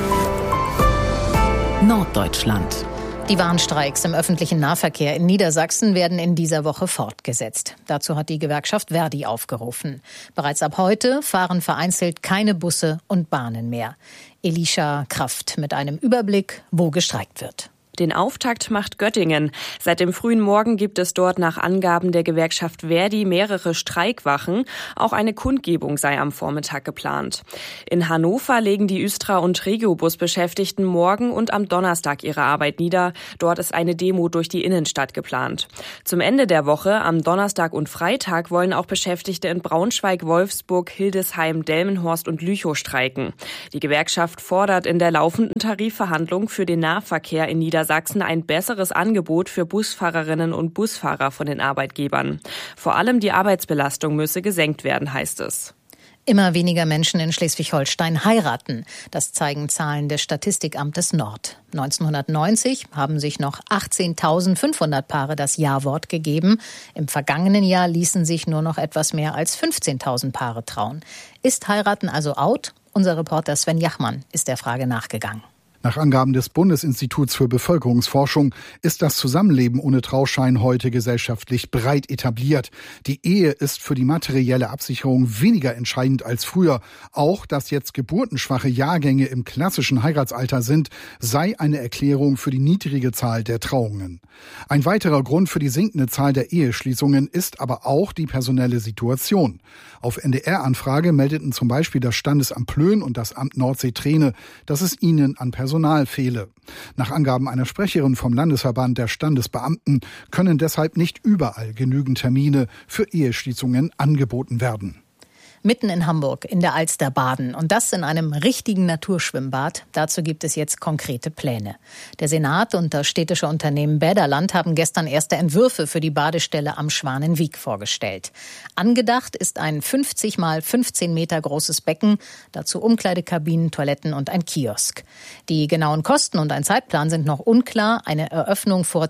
[SPEAKER 14] Norddeutschland.
[SPEAKER 1] Die Warnstreiks im öffentlichen Nahverkehr in Niedersachsen werden in dieser Woche fortgesetzt. Dazu hat die Gewerkschaft Verdi aufgerufen. Bereits ab heute fahren vereinzelt keine Busse und Bahnen mehr. Elisha Kraft mit einem Überblick, wo gestreikt wird.
[SPEAKER 2] Den Auftakt macht Göttingen. Seit dem frühen Morgen gibt es dort nach Angaben der Gewerkschaft Verdi mehrere Streikwachen. Auch eine Kundgebung sei am Vormittag geplant. In Hannover legen die Östra- und Regiobus-Beschäftigten morgen und am Donnerstag ihre Arbeit nieder. Dort ist eine Demo durch die Innenstadt geplant. Zum Ende der Woche, am Donnerstag und Freitag, wollen auch Beschäftigte in Braunschweig, Wolfsburg, Hildesheim, Delmenhorst und Lüchow streiken. Die Gewerkschaft fordert in der laufenden Tarifverhandlung für den Nahverkehr in Niedersachsen ein besseres Angebot für Busfahrerinnen und Busfahrer von den Arbeitgebern. Vor allem die Arbeitsbelastung müsse gesenkt werden, heißt es.
[SPEAKER 1] Immer weniger Menschen in Schleswig-Holstein heiraten. Das zeigen Zahlen des Statistikamtes Nord. 1990 haben sich noch 18.500 Paare das Ja-Wort gegeben. Im vergangenen Jahr ließen sich nur noch etwas mehr als 15.000 Paare trauen. Ist Heiraten also out? Unser Reporter Sven Jachmann ist der Frage nachgegangen.
[SPEAKER 4] Nach Angaben des Bundesinstituts für Bevölkerungsforschung ist das Zusammenleben ohne Trauschein heute gesellschaftlich breit etabliert. Die Ehe ist für die materielle Absicherung weniger entscheidend als früher. Auch, dass jetzt geburtenschwache Jahrgänge im klassischen Heiratsalter sind, sei eine Erklärung für die niedrige Zahl der Trauungen. Ein weiterer Grund für die sinkende Zahl der Eheschließungen ist aber auch die personelle Situation. Auf NDR-Anfrage meldeten zum Beispiel das Standesamt Plön und das Amt Nordsee-Treene, dass es ihnen an Personal fehle. Nach Angaben einer Sprecherin vom Landesverband der Standesbeamten können deshalb nicht überall genügend Termine für Eheschließungen angeboten werden.
[SPEAKER 1] Mitten in Hamburg in der Alster baden und das in einem richtigen Naturschwimmbad. Dazu gibt es jetzt konkrete Pläne. Der Senat und das städtische Unternehmen Bäderland haben gestern erste Entwürfe für die Badestelle am Schwanenwieg vorgestellt. Angedacht ist ein 50 mal 15 Meter großes Becken, dazu Umkleidekabinen, Toiletten und ein Kiosk. Die genauen Kosten und ein Zeitplan sind noch unklar. Eine Eröffnung vor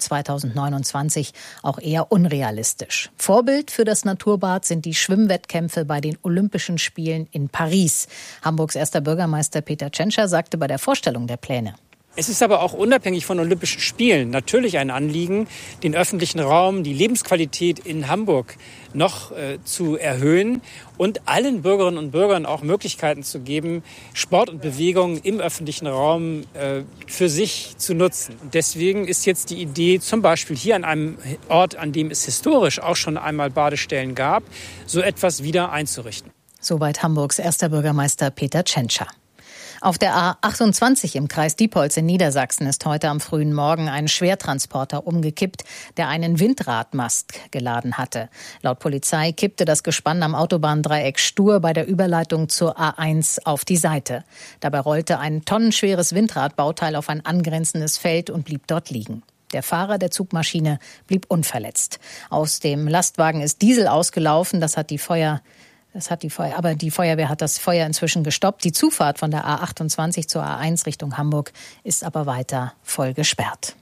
[SPEAKER 1] 2029 auch eher unrealistisch. Vorbild für das Naturbad sind die Schwimmwettkämpfe bei den Olympischen Spielen in Paris. Hamburgs erster Bürgermeister Peter Tschentscher sagte bei der Vorstellung der Pläne:
[SPEAKER 5] Es ist aber auch unabhängig von Olympischen Spielen natürlich ein Anliegen, den öffentlichen Raum, die Lebensqualität in Hamburg noch zu erhöhen und allen Bürgerinnen und Bürgern auch Möglichkeiten zu geben, Sport und Bewegung im öffentlichen Raum für sich zu nutzen. Und deswegen ist jetzt die Idee, zum Beispiel hier an einem Ort, an dem es historisch auch schon einmal Badestellen gab, so etwas wieder einzurichten.
[SPEAKER 1] Soweit Hamburgs erster Bürgermeister Peter Tschentscher. Auf der A28 im Kreis Diepholz in Niedersachsen ist heute am frühen Morgen ein Schwertransporter umgekippt, der einen Windradmast geladen hatte. Laut Polizei kippte das Gespann am Autobahndreieck Stur bei der Überleitung zur A1 auf die Seite. Dabei rollte ein tonnenschweres Windradbauteil auf ein angrenzendes Feld und blieb dort liegen. Der Fahrer der Zugmaschine blieb unverletzt. Aus dem Lastwagen ist Diesel ausgelaufen, aber die Feuerwehr hat das Feuer inzwischen gestoppt. Die Zufahrt von der A28 zur A1 Richtung Hamburg ist aber weiter voll gesperrt.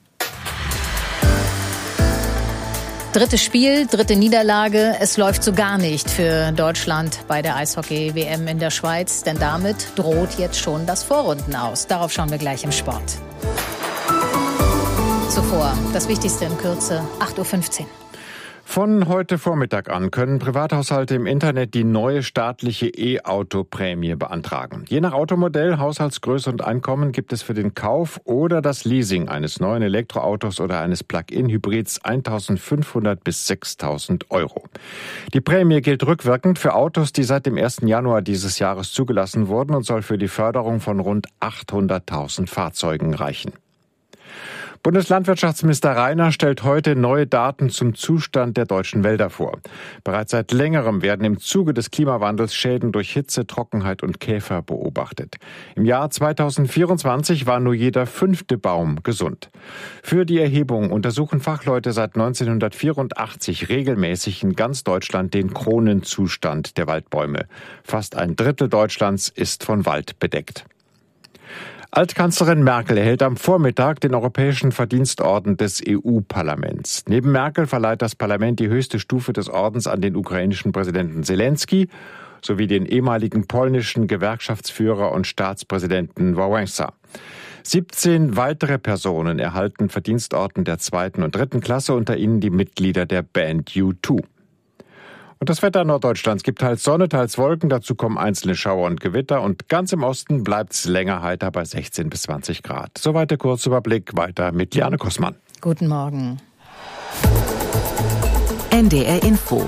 [SPEAKER 1] Drittes Spiel, dritte Niederlage. Es läuft so gar nicht für Deutschland bei der Eishockey-WM in der Schweiz, denn damit droht jetzt schon das Vorrunden aus. Darauf schauen wir gleich im Sport. Zuvor das Wichtigste in Kürze, 8.15 Uhr.
[SPEAKER 6] Von heute Vormittag an können Privathaushalte im Internet die neue staatliche E-Auto-Prämie beantragen. Je nach Automodell, Haushaltsgröße und Einkommen gibt es für den Kauf oder das Leasing eines neuen Elektroautos oder eines Plug-in-Hybrids 1.500 bis 6.000 Euro. Die Prämie gilt rückwirkend für Autos, die seit dem 1. Januar dieses Jahres zugelassen wurden und soll für die Förderung von rund 800.000 Fahrzeugen reichen. Bundeslandwirtschaftsminister Reiner stellt heute neue Daten zum Zustand der deutschen Wälder vor. Bereits seit längerem werden im Zuge des Klimawandels Schäden durch Hitze, Trockenheit und Käfer beobachtet. Im Jahr 2024 war nur jeder 5. Baum gesund. Für die Erhebung untersuchen Fachleute seit 1984 regelmäßig in ganz Deutschland den Kronenzustand der Waldbäume. Fast ein Drittel Deutschlands ist von Wald bedeckt. Altkanzlerin Merkel erhält am Vormittag den Europäischen Verdienstorden des EU-Parlaments. Neben Merkel verleiht das Parlament die höchste Stufe des Ordens an den ukrainischen Präsidenten Zelensky sowie den ehemaligen polnischen Gewerkschaftsführer und Staatspräsidenten Wałęsa. 17 weitere Personen erhalten Verdienstorden der 2. und 3. Klasse, unter ihnen die Mitglieder der Band U2. Und das Wetter Norddeutschlands gibt teils Sonne, teils Wolken. Dazu kommen einzelne Schauer und Gewitter. Und ganz im Osten bleibt es länger heiter bei 16 bis 20 Grad. Soweit der Kurzüberblick. Weiter mit Liane Kussmann.
[SPEAKER 1] Guten Morgen.
[SPEAKER 14] NDR Info.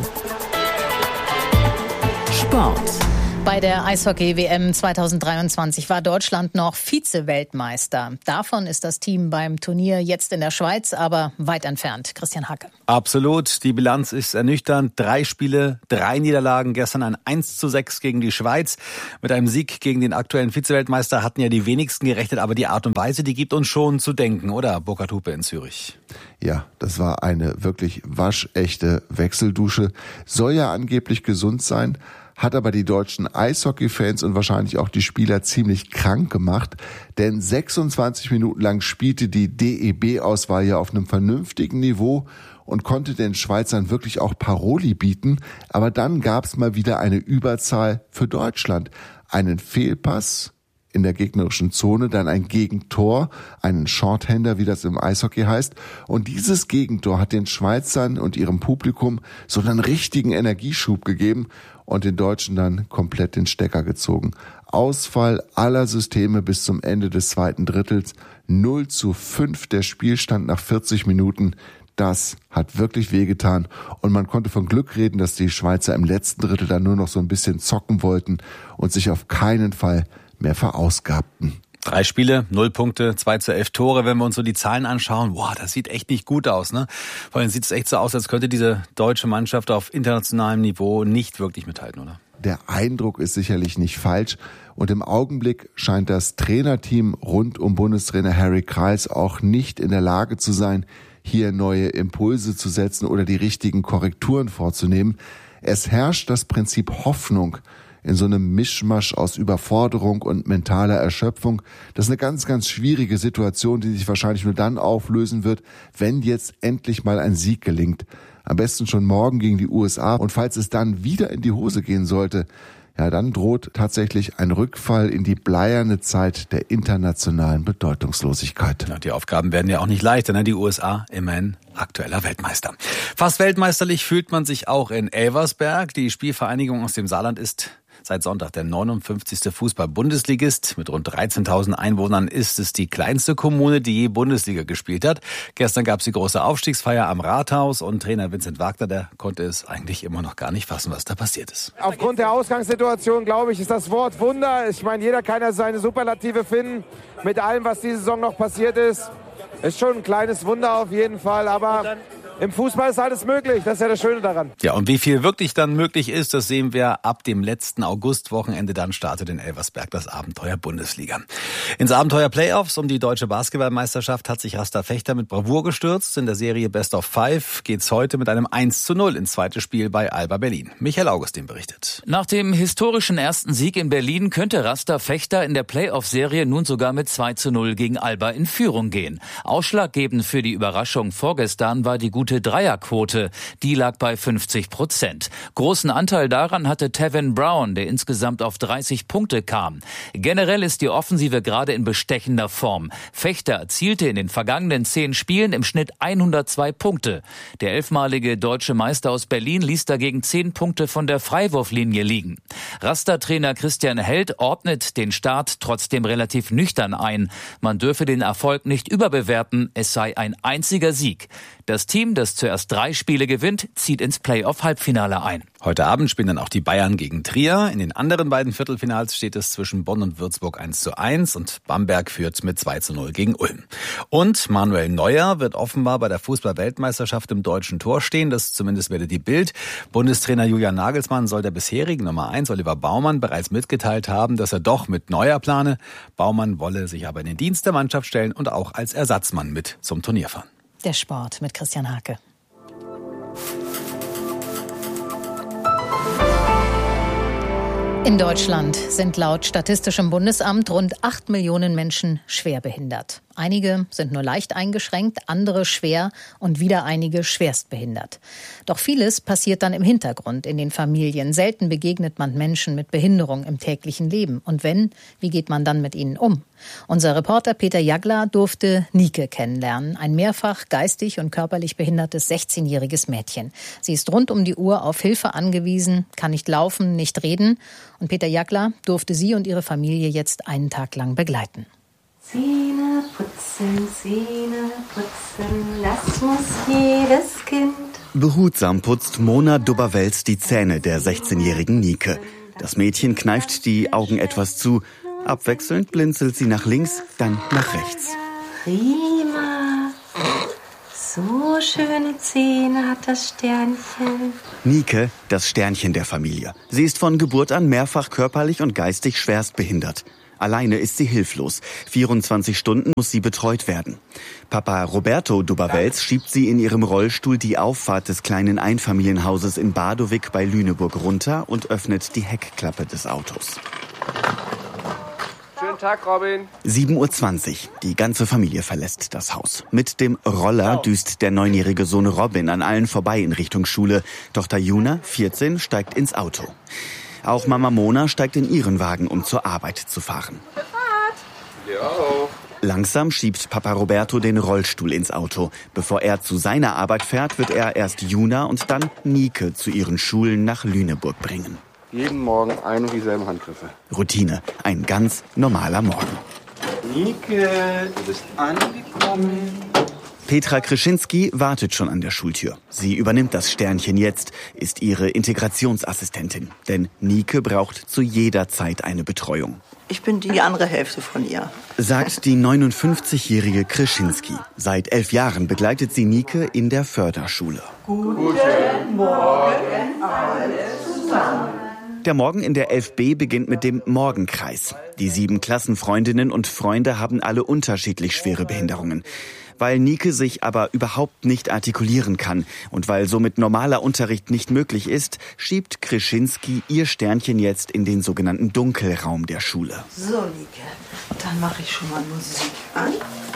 [SPEAKER 14] Sport.
[SPEAKER 1] Bei der Eishockey-WM 2023 war Deutschland noch Vize-Weltmeister. Davon ist das Team beim Turnier jetzt in der Schweiz, aber weit entfernt. Christian Hacke.
[SPEAKER 7] Absolut. Die Bilanz ist ernüchternd. 3 Spiele, 3 Niederlagen. Gestern ein 1:6 gegen die Schweiz. Mit einem Sieg gegen den aktuellen Vize-Weltmeister hatten ja die wenigsten gerechnet. Aber die Art und Weise, die gibt uns schon zu denken, oder? Burkhard Hupe in Zürich.
[SPEAKER 8] Ja, das war eine wirklich waschechte Wechseldusche. Soll ja angeblich gesund sein. Hat aber die deutschen Eishockey-Fans und wahrscheinlich auch die Spieler ziemlich krank gemacht, denn 26 Minuten lang spielte die DEB-Auswahl ja auf einem vernünftigen Niveau und konnte den Schweizern wirklich auch Paroli bieten, aber dann gab's mal wieder eine Überzahl für Deutschland. Einen Fehlpass in der gegnerischen Zone, dann ein Gegentor, einen Shorthander, wie das im Eishockey heißt. Und dieses Gegentor hat den Schweizern und ihrem Publikum so einen richtigen Energieschub gegeben und den Deutschen dann komplett den Stecker gezogen. Ausfall aller Systeme bis zum Ende des 2. Drittels. 0:5 der Spielstand nach 40 Minuten. Das hat wirklich wehgetan und man konnte von Glück reden, dass die Schweizer im letzten Drittel dann nur noch so ein bisschen zocken wollten und sich auf keinen Fall mehr verausgabten.
[SPEAKER 7] 3 Spiele, 0 Punkte, 2:11 Tore. Wenn wir uns so die Zahlen anschauen, das sieht echt nicht gut aus, ne? Vor allem sieht es echt so aus, als könnte diese deutsche Mannschaft auf internationalem Niveau nicht wirklich mithalten, oder?
[SPEAKER 8] Der Eindruck ist sicherlich nicht falsch. Und im Augenblick scheint das Trainerteam rund um Bundestrainer Harry Kreis auch nicht in der Lage zu sein, hier neue Impulse zu setzen oder die richtigen Korrekturen vorzunehmen. Es herrscht das Prinzip Hoffnung in so einem Mischmasch aus Überforderung und mentaler Erschöpfung. Das ist eine ganz, ganz schwierige Situation, die sich wahrscheinlich nur dann auflösen wird, wenn jetzt endlich mal ein Sieg gelingt. Am besten schon morgen gegen die USA. Und falls es dann wieder in die Hose gehen sollte, ja, dann droht tatsächlich ein Rückfall in die bleierne Zeit der internationalen Bedeutungslosigkeit.
[SPEAKER 7] Ja, die Aufgaben werden ja auch nicht leichter, ne? Die USA immerhin aktueller Weltmeister. Fast weltmeisterlich fühlt man sich auch in Elversberg. Die Spielvereinigung aus dem Saarland ist seit Sonntag der 59. Fußball-Bundesligist. Mit rund 13.000 Einwohnern ist es die kleinste Kommune, die je Bundesliga gespielt hat. Gestern gab es die große Aufstiegsfeier am Rathaus und Trainer Vincent Wagner, der konnte es eigentlich immer noch gar nicht fassen, was da passiert ist.
[SPEAKER 9] Aufgrund der Ausgangssituation, glaube ich, ist das Wort Wunder. Ich meine, jeder kann ja seine Superlative finden mit allem, was diese Saison noch passiert ist. Ist schon ein kleines Wunder auf jeden Fall, aber im Fußball ist alles möglich, das ist ja das Schöne daran.
[SPEAKER 7] Ja, und wie viel wirklich dann möglich ist, das sehen wir ab dem letzten Augustwochenende. Dann startet in Elversberg das Abenteuer Bundesliga. Ins Abenteuer Playoffs um die deutsche Basketballmeisterschaft hat sich Rasta Fechter mit Bravour gestürzt. In der Serie Best of 5 geht's heute mit einem 1:0 ins zweite Spiel bei Alba Berlin. Michael Augustin berichtet.
[SPEAKER 10] Nach dem historischen ersten Sieg in Berlin könnte Rasta Fechter in der Playoff-Serie nun sogar mit 2:0 gegen Alba in Führung gehen. Ausschlaggebend für die Überraschung vorgestern war die gute Dreierquote. Die lag bei 50%. Großen Anteil daran hatte Tevin Brown, der insgesamt auf 30 Punkte kam. Generell ist die Offensive gerade in bestechender Form. Fechter erzielte in den vergangenen 10 Spielen im Schnitt 102 Punkte. Der 11-malige deutsche Meister aus Berlin ließ dagegen 10 Punkte von der Freiwurflinie liegen. Rasta-Trainer Christian Held ordnet den Start trotzdem relativ nüchtern ein. Man dürfe den Erfolg nicht überbewerten, es sei ein einziger Sieg. Das Team Team, das zuerst 3 Spiele gewinnt, zieht ins Playoff-Halbfinale ein.
[SPEAKER 7] Heute Abend spielen dann auch die Bayern gegen Trier. In den anderen beiden Viertelfinals steht es zwischen Bonn und Würzburg 1:1 und Bamberg führt mit 2:0 gegen Ulm. Und Manuel Neuer wird offenbar bei der Fußball-Weltmeisterschaft im deutschen Tor stehen. Das zumindest meldet die Bild. Bundestrainer Julian Nagelsmann soll der bisherigen Nummer 1 Oliver Baumann bereits mitgeteilt haben, dass er doch mit Neuer plane. Baumann wolle sich aber in den Dienst der Mannschaft stellen und auch als Ersatzmann mit zum Turnier fahren.
[SPEAKER 1] Der Sport mit Christian Hake. In Deutschland sind laut Statistischem Bundesamt rund 8 Millionen Menschen schwerbehindert. Einige sind nur leicht eingeschränkt, andere schwer und wieder einige schwerstbehindert. Doch vieles passiert dann im Hintergrund in den Familien. Selten begegnet man Menschen mit Behinderung im täglichen Leben. Und wenn, wie geht man dann mit ihnen um? Unser Reporter Peter Jagler durfte Nike kennenlernen, ein mehrfach geistig und körperlich behindertes 16-jähriges Mädchen. Sie ist rund um die Uhr auf Hilfe angewiesen, kann nicht laufen, nicht reden. Und Peter Jagler durfte sie und ihre Familie jetzt einen Tag lang begleiten.
[SPEAKER 11] Zähne putzen, das muss jedes Kind.
[SPEAKER 12] Behutsam putzt Mona Dubber-Wels die Zähne der 16-jährigen Nike. Das Mädchen kneift die Augen etwas zu. Abwechselnd blinzelt sie nach links, dann nach rechts.
[SPEAKER 11] Prima. So schöne Zähne hat das Sternchen.
[SPEAKER 12] Nike, das Sternchen der Familie. Sie ist von Geburt an mehrfach körperlich und geistig schwerst behindert. Alleine ist sie hilflos. 24 Stunden muss sie betreut werden. Papa Roberto Dubber-Wels schiebt sie in ihrem Rollstuhl die Auffahrt des kleinen Einfamilienhauses in Badowik bei Lüneburg runter und öffnet die Heckklappe des Autos.
[SPEAKER 25] Schönen Tag, Robin.
[SPEAKER 12] 7:20 Uhr. Die ganze Familie verlässt das Haus. Mit dem Roller düst der 9-jährige Sohn Robin an allen vorbei in Richtung Schule. Tochter Juna, 14, steigt ins Auto. Auch Mama Mona steigt in ihren Wagen, um zur Arbeit zu fahren.
[SPEAKER 25] Ja.
[SPEAKER 12] Langsam schiebt Papa Roberto den Rollstuhl ins Auto. Bevor er zu seiner Arbeit fährt, wird er erst Juna und dann Nike zu ihren Schulen nach Lüneburg bringen.
[SPEAKER 25] Jeden Morgen ein und dieselben Handgriffe.
[SPEAKER 12] Routine, ein ganz normaler Morgen.
[SPEAKER 25] Nike, du bist angekommen.
[SPEAKER 12] Petra Krischinski wartet schon an der Schultür. Sie übernimmt das Sternchen jetzt, ist ihre Integrationsassistentin. Denn Nike braucht zu jeder Zeit eine Betreuung.
[SPEAKER 13] Ich bin die andere Hälfte von ihr.
[SPEAKER 12] Sagt die 59-jährige Krischinski. Seit 11 Jahren begleitet sie Nike in der Förderschule.
[SPEAKER 13] Guten Morgen alle zusammen.
[SPEAKER 12] Der Morgen in der 11b beginnt mit dem Morgenkreis. Die 7 Klassenfreundinnen und Freunde haben alle unterschiedlich schwere Behinderungen. Weil Nike sich aber überhaupt nicht artikulieren kann und weil somit normaler Unterricht nicht möglich ist, schiebt Krischinski ihr Sternchen jetzt in den sogenannten Dunkelraum der Schule.
[SPEAKER 13] So, Nike, dann mache ich schon mal Musik an.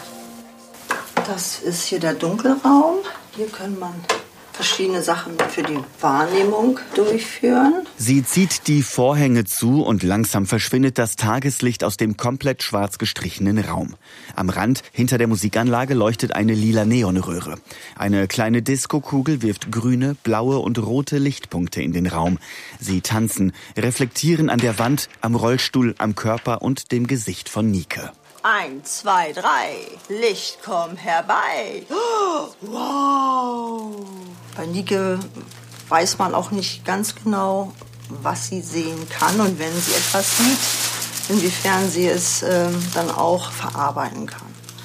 [SPEAKER 13] Das ist hier der Dunkelraum. Hier kann man verschiedene Sachen für die Wahrnehmung durchführen.
[SPEAKER 12] Sie zieht die Vorhänge zu und langsam verschwindet das Tageslicht aus dem komplett schwarz gestrichenen Raum. Am Rand, hinter der Musikanlage, leuchtet eine lila Neonröhre. Eine kleine Diskokugel wirft grüne, blaue und rote Lichtpunkte in den Raum. Sie tanzen, reflektieren an der Wand, am Rollstuhl, am Körper und dem Gesicht von Nike.
[SPEAKER 13] 1, 2, 3, Licht, komm herbei. Oh, wow! Bei Nike weiß man auch nicht ganz genau, was sie sehen kann und wenn sie etwas sieht, inwiefern sie es dann auch verarbeiten kann.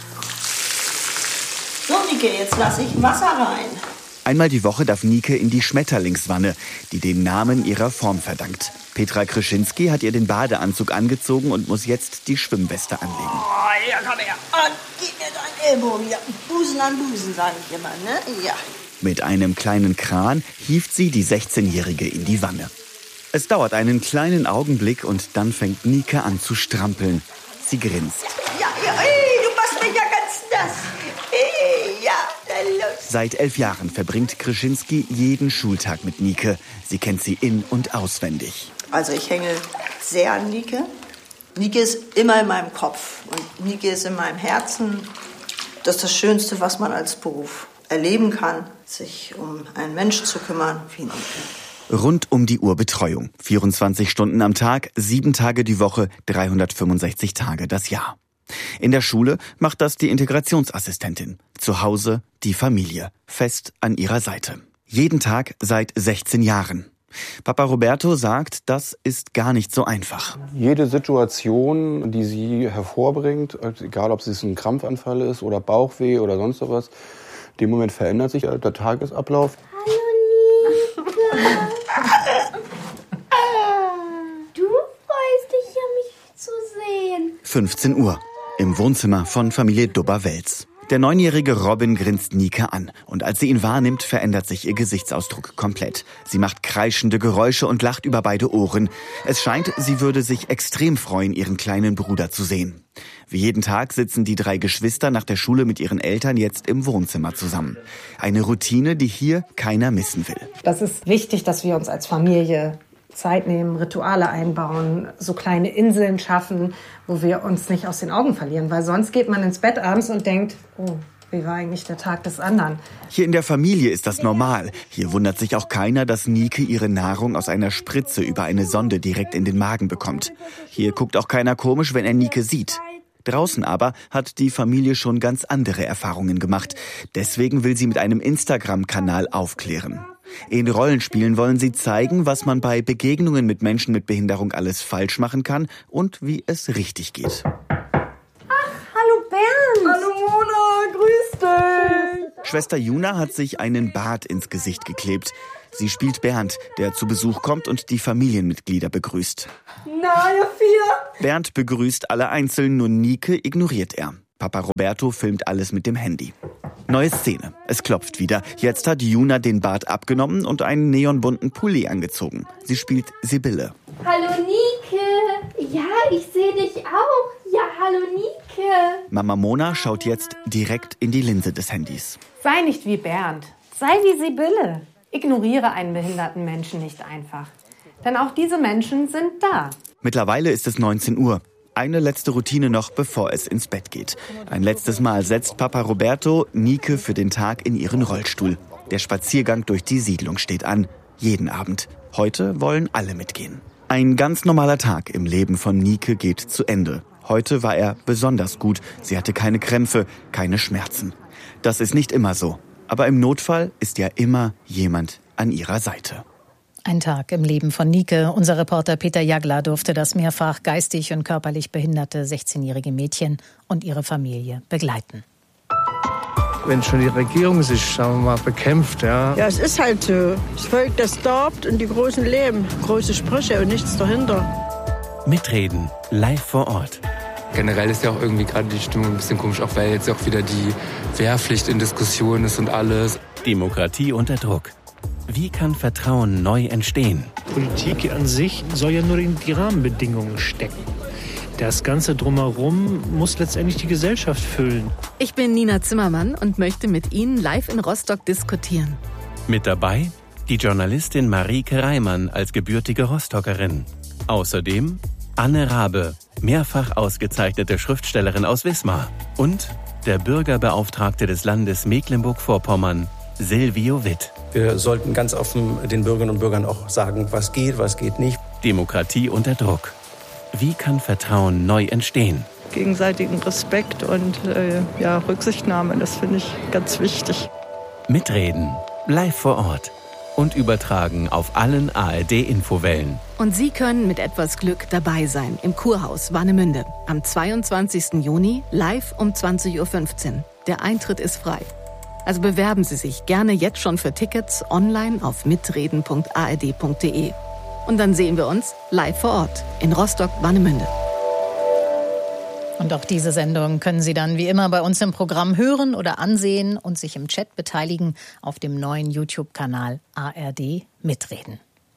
[SPEAKER 13] So, Nike, jetzt lasse ich Wasser rein.
[SPEAKER 12] Einmal die Woche darf Nike in die Schmetterlingswanne, die den Namen ihrer Form verdankt. Petra Krischinski hat ihr den Badeanzug angezogen und muss jetzt die Schwimmweste anlegen.
[SPEAKER 13] Oh, ja, komm her. Und gib mir deinen Ellbogen. Ja, Busen an Busen, sage ich immer, ne? Ja.
[SPEAKER 12] Mit einem kleinen Kran hieft sie die 16-Jährige in die Wanne. Es dauert einen kleinen Augenblick und dann fängt Nike an zu strampeln. Sie grinst.
[SPEAKER 13] Ja, ey, du machst mich ja ganz nass. Hey, ja, der Lust.
[SPEAKER 12] Seit 11 Jahren verbringt Krischinski jeden Schultag mit Nike. Sie kennt sie in- und auswendig.
[SPEAKER 13] Also ich hänge sehr an Nike. Nike ist immer in meinem Kopf und Nike ist in meinem Herzen. Das ist das Schönste, was man als Beruf erleben kann, sich um einen Menschen zu kümmern wie Nike.
[SPEAKER 12] Rund um die Uhr Betreuung. 24 Stunden am Tag, 7 Tage die Woche, 365 Tage das Jahr. In der Schule macht das die Integrationsassistentin. Zu Hause die Familie, fest an ihrer Seite. Jeden Tag seit 16 Jahren. Papa Roberto sagt, das ist gar nicht so einfach.
[SPEAKER 15] Jede Situation, die sie hervorbringt, egal ob es ein Krampfanfall ist oder Bauchweh oder sonst was, in dem Moment verändert sich der Tagesablauf.
[SPEAKER 11] Hallo Nike. Du freust dich ja, mich zu sehen.
[SPEAKER 12] 15 Uhr im Wohnzimmer von Familie Dubber-Welz. Der 9-jährige Robin grinst Nike an und als sie ihn wahrnimmt, verändert sich ihr Gesichtsausdruck komplett. Sie macht kreischende Geräusche und lacht über beide Ohren. Es scheint, sie würde sich extrem freuen, ihren kleinen Bruder zu sehen. Wie jeden Tag sitzen die 3 Geschwister nach der Schule mit ihren Eltern jetzt im Wohnzimmer zusammen. Eine Routine, die hier keiner missen will.
[SPEAKER 16] Das ist wichtig, dass wir uns als Familie Zeit nehmen, Rituale einbauen, so kleine Inseln schaffen, wo wir uns nicht aus den Augen verlieren. Weil sonst geht man ins Bett abends und denkt, oh, wie war eigentlich der Tag des anderen?
[SPEAKER 12] Hier in der Familie ist das normal. Hier wundert sich auch keiner, dass Nike ihre Nahrung aus einer Spritze über eine Sonde direkt in den Magen bekommt. Hier guckt auch keiner komisch, wenn er Nike sieht. Draußen aber hat die Familie schon ganz andere Erfahrungen gemacht. Deswegen will sie mit einem Instagram-Kanal aufklären. In Rollenspielen wollen sie zeigen, was man bei Begegnungen mit Menschen mit Behinderung alles falsch machen kann und wie es richtig geht.
[SPEAKER 11] Hallo Bernd.
[SPEAKER 13] Hallo Mona, grüß dich.
[SPEAKER 12] Schwester Juna hat sich einen Bart ins Gesicht geklebt. Sie spielt Bernd, der zu Besuch kommt und die Familienmitglieder begrüßt.
[SPEAKER 13] Na, ihr 4.
[SPEAKER 12] Bernd begrüßt alle einzeln, nur Nike ignoriert er. Papa Roberto filmt alles mit dem Handy. Neue Szene. Es klopft wieder. Jetzt hat Juna den Bart abgenommen und einen neonbunten Pulli angezogen. Sie spielt Sibylle.
[SPEAKER 11] Hallo Nike. Ja, ich sehe dich auch. Ja, hallo Nike.
[SPEAKER 12] Mama Mona schaut jetzt direkt in die Linse des Handys.
[SPEAKER 16] Sei nicht wie Bernd. Sei wie Sibylle. Ignoriere einen behinderten Menschen nicht einfach. Denn auch diese Menschen sind da.
[SPEAKER 12] Mittlerweile ist es 19 Uhr. Eine letzte Routine noch, bevor es ins Bett geht. Ein letztes Mal setzt Papa Roberto Nike für den Tag in ihren Rollstuhl. Der Spaziergang durch die Siedlung steht an. Jeden Abend. Heute wollen alle mitgehen. Ein ganz normaler Tag im Leben von Nike geht zu Ende. Heute war er besonders gut. Sie hatte keine Krämpfe, keine Schmerzen. Das ist nicht immer so. Aber im Notfall ist ja immer jemand an ihrer Seite.
[SPEAKER 1] Ein Tag im Leben von Nike. Unser Reporter Peter Jagler durfte das mehrfach geistig und körperlich behinderte 16-jährige Mädchen und ihre Familie begleiten.
[SPEAKER 17] Wenn schon die Regierung sich, sagen wir mal, bekämpft, ja.
[SPEAKER 18] Ja, es ist halt so. Das Volk, das darbt und die Großen leben. Große Sprüche und nichts dahinter.
[SPEAKER 19] Mitreden, live vor Ort.
[SPEAKER 20] Generell ist ja auch irgendwie gerade die Stimmung ein bisschen komisch, auch weil jetzt auch wieder die Wehrpflicht in Diskussion ist und alles.
[SPEAKER 19] Demokratie unter Druck. Wie kann Vertrauen neu entstehen?
[SPEAKER 21] Politik an sich soll ja nur in die Rahmenbedingungen stecken. Das Ganze drumherum muss letztendlich die Gesellschaft füllen.
[SPEAKER 28] Ich bin Nina Zimmermann und möchte mit Ihnen live in Rostock diskutieren.
[SPEAKER 19] Mit dabei die Journalistin Marieke Reimann als gebürtige Rostockerin. Außerdem Anne Rabe, mehrfach ausgezeichnete Schriftstellerin aus Wismar. Und der Bürgerbeauftragte des Landes Mecklenburg-Vorpommern, Silvio Witt.
[SPEAKER 29] Wir sollten ganz offen den Bürgerinnen und Bürgern auch sagen, was geht nicht.
[SPEAKER 19] Demokratie unter Druck. Wie kann Vertrauen neu entstehen?
[SPEAKER 18] Gegenseitigen Respekt und Rücksichtnahme, das finde ich ganz wichtig.
[SPEAKER 19] Mitreden, live vor Ort und übertragen auf allen ARD-Infowellen.
[SPEAKER 28] Und Sie können mit etwas Glück dabei sein im Kurhaus Warnemünde am 22. Juni live um 20:15 Uhr. Der Eintritt ist frei. Also bewerben Sie sich gerne jetzt schon für Tickets online auf mitreden.ard.de. Und dann sehen wir uns live vor Ort in Rostock-Warnemünde.
[SPEAKER 1] Und auch diese Sendung können Sie dann wie immer bei uns im Programm hören oder ansehen und sich im Chat beteiligen auf dem neuen YouTube-Kanal ARD Mitreden.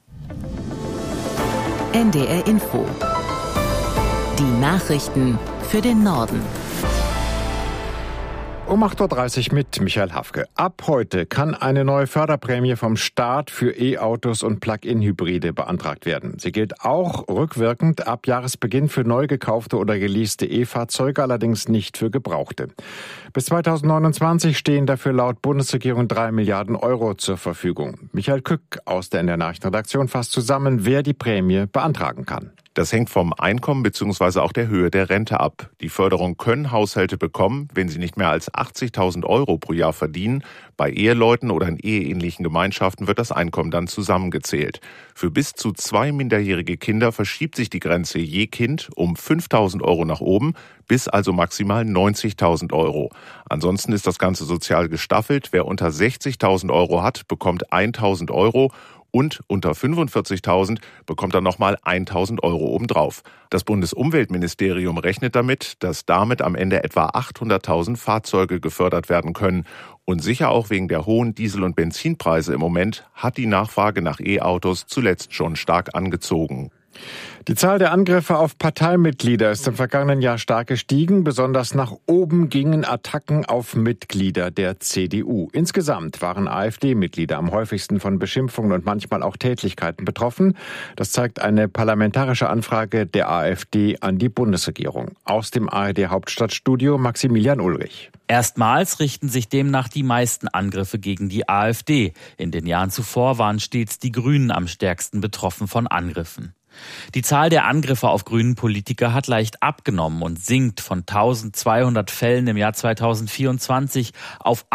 [SPEAKER 14] NDR Info. Die Nachrichten für den Norden.
[SPEAKER 6] Um 8.30 Uhr mit Michael Hafke. Ab heute kann eine neue Förderprämie vom Staat für E-Autos und Plug-in-Hybride beantragt werden. Sie gilt auch rückwirkend ab Jahresbeginn für neu gekaufte oder geleaste E-Fahrzeuge, allerdings nicht für gebrauchte. Bis 2029 stehen dafür laut Bundesregierung 3 Milliarden Euro zur Verfügung. Michael Kück aus der NDR Nachrichtenredaktion fasst zusammen, wer die Prämie beantragen kann.
[SPEAKER 2] Das hängt vom Einkommen bzw. auch der Höhe der Rente ab. Die Förderung können Haushalte bekommen, wenn sie nicht mehr als 80.000 € pro Jahr verdienen. Bei Eheleuten oder in eheähnlichen Gemeinschaften wird das Einkommen dann zusammengezählt. Für bis zu 2 minderjährige Kinder verschiebt sich die Grenze je Kind um 5.000 € nach oben, bis also maximal 90.000 €. Ansonsten ist das Ganze sozial gestaffelt. Wer unter 60.000 € hat, bekommt 1.000 € und unter 45.000 bekommt er nochmal 1.000 € obendrauf. Das Bundesumweltministerium rechnet damit, dass damit am Ende etwa 800.000 Fahrzeuge gefördert werden können. Und sicher auch wegen der hohen Diesel- und Benzinpreise im Moment hat die Nachfrage nach E-Autos zuletzt schon stark angezogen.
[SPEAKER 6] Die Zahl der Angriffe auf Parteimitglieder ist im vergangenen Jahr stark gestiegen. Besonders nach oben gingen Attacken auf Mitglieder der CDU. Insgesamt waren AfD-Mitglieder am häufigsten von Beschimpfungen und manchmal auch Tätlichkeiten betroffen. Das zeigt eine parlamentarische Anfrage der AfD an die Bundesregierung. Aus dem ARD-Hauptstadtstudio Maximilian Ulrich.
[SPEAKER 3] Erstmals richten sich demnach die meisten Angriffe gegen die AfD. In den Jahren zuvor waren stets die Grünen am stärksten betroffen von Angriffen. Die Zahl der Angriffe auf grünen Politiker hat leicht abgenommen und sinkt von 1.200 Fällen im Jahr 2024 auf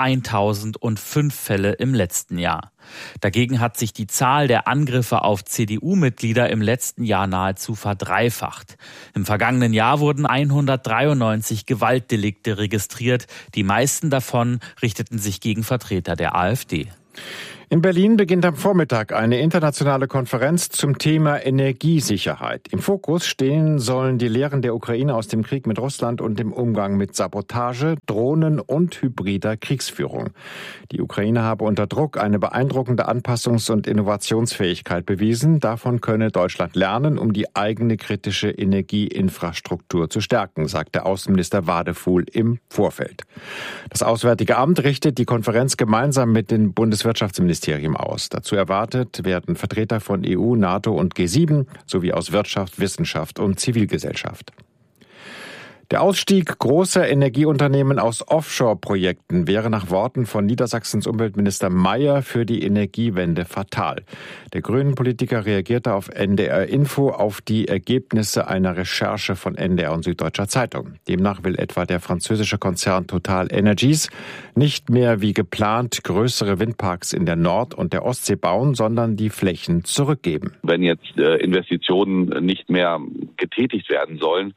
[SPEAKER 3] 1.005 Fälle im letzten Jahr. Dagegen hat sich die Zahl der Angriffe auf CDU-Mitglieder im letzten Jahr nahezu verdreifacht. Im vergangenen Jahr wurden 193 Gewaltdelikte registriert. Die meisten davon richteten sich gegen Vertreter der AfD.
[SPEAKER 6] In Berlin beginnt am Vormittag eine internationale Konferenz zum Thema Energiesicherheit. Im Fokus stehen sollen die Lehren der Ukraine aus dem Krieg mit Russland und dem Umgang mit Sabotage, Drohnen und hybrider Kriegsführung. Die Ukraine habe unter Druck eine beeindruckende Anpassungs- und Innovationsfähigkeit bewiesen. Davon könne Deutschland lernen, um die eigene kritische Energieinfrastruktur zu stärken, sagte Außenminister Wadefuhl im Vorfeld. Das Auswärtige Amt richtet die Konferenz gemeinsam mit dem Bundeswirtschaftsministerium aus. Dazu erwartet werden Vertreter von EU, NATO und G7 sowie aus Wirtschaft, Wissenschaft und Zivilgesellschaft. Der Ausstieg großer Energieunternehmen aus Offshore-Projekten wäre nach Worten von Niedersachsens Umweltminister Mayer für die Energiewende fatal. Der Grünen-Politiker reagierte auf NDR Info auf die Ergebnisse einer Recherche von NDR und Süddeutscher Zeitung. Demnach will etwa der französische Konzern Total Energies nicht mehr wie geplant größere Windparks in der Nord- und der Ostsee bauen, sondern die Flächen zurückgeben.
[SPEAKER 4] Wenn jetzt Investitionen nicht mehr getätigt werden sollen,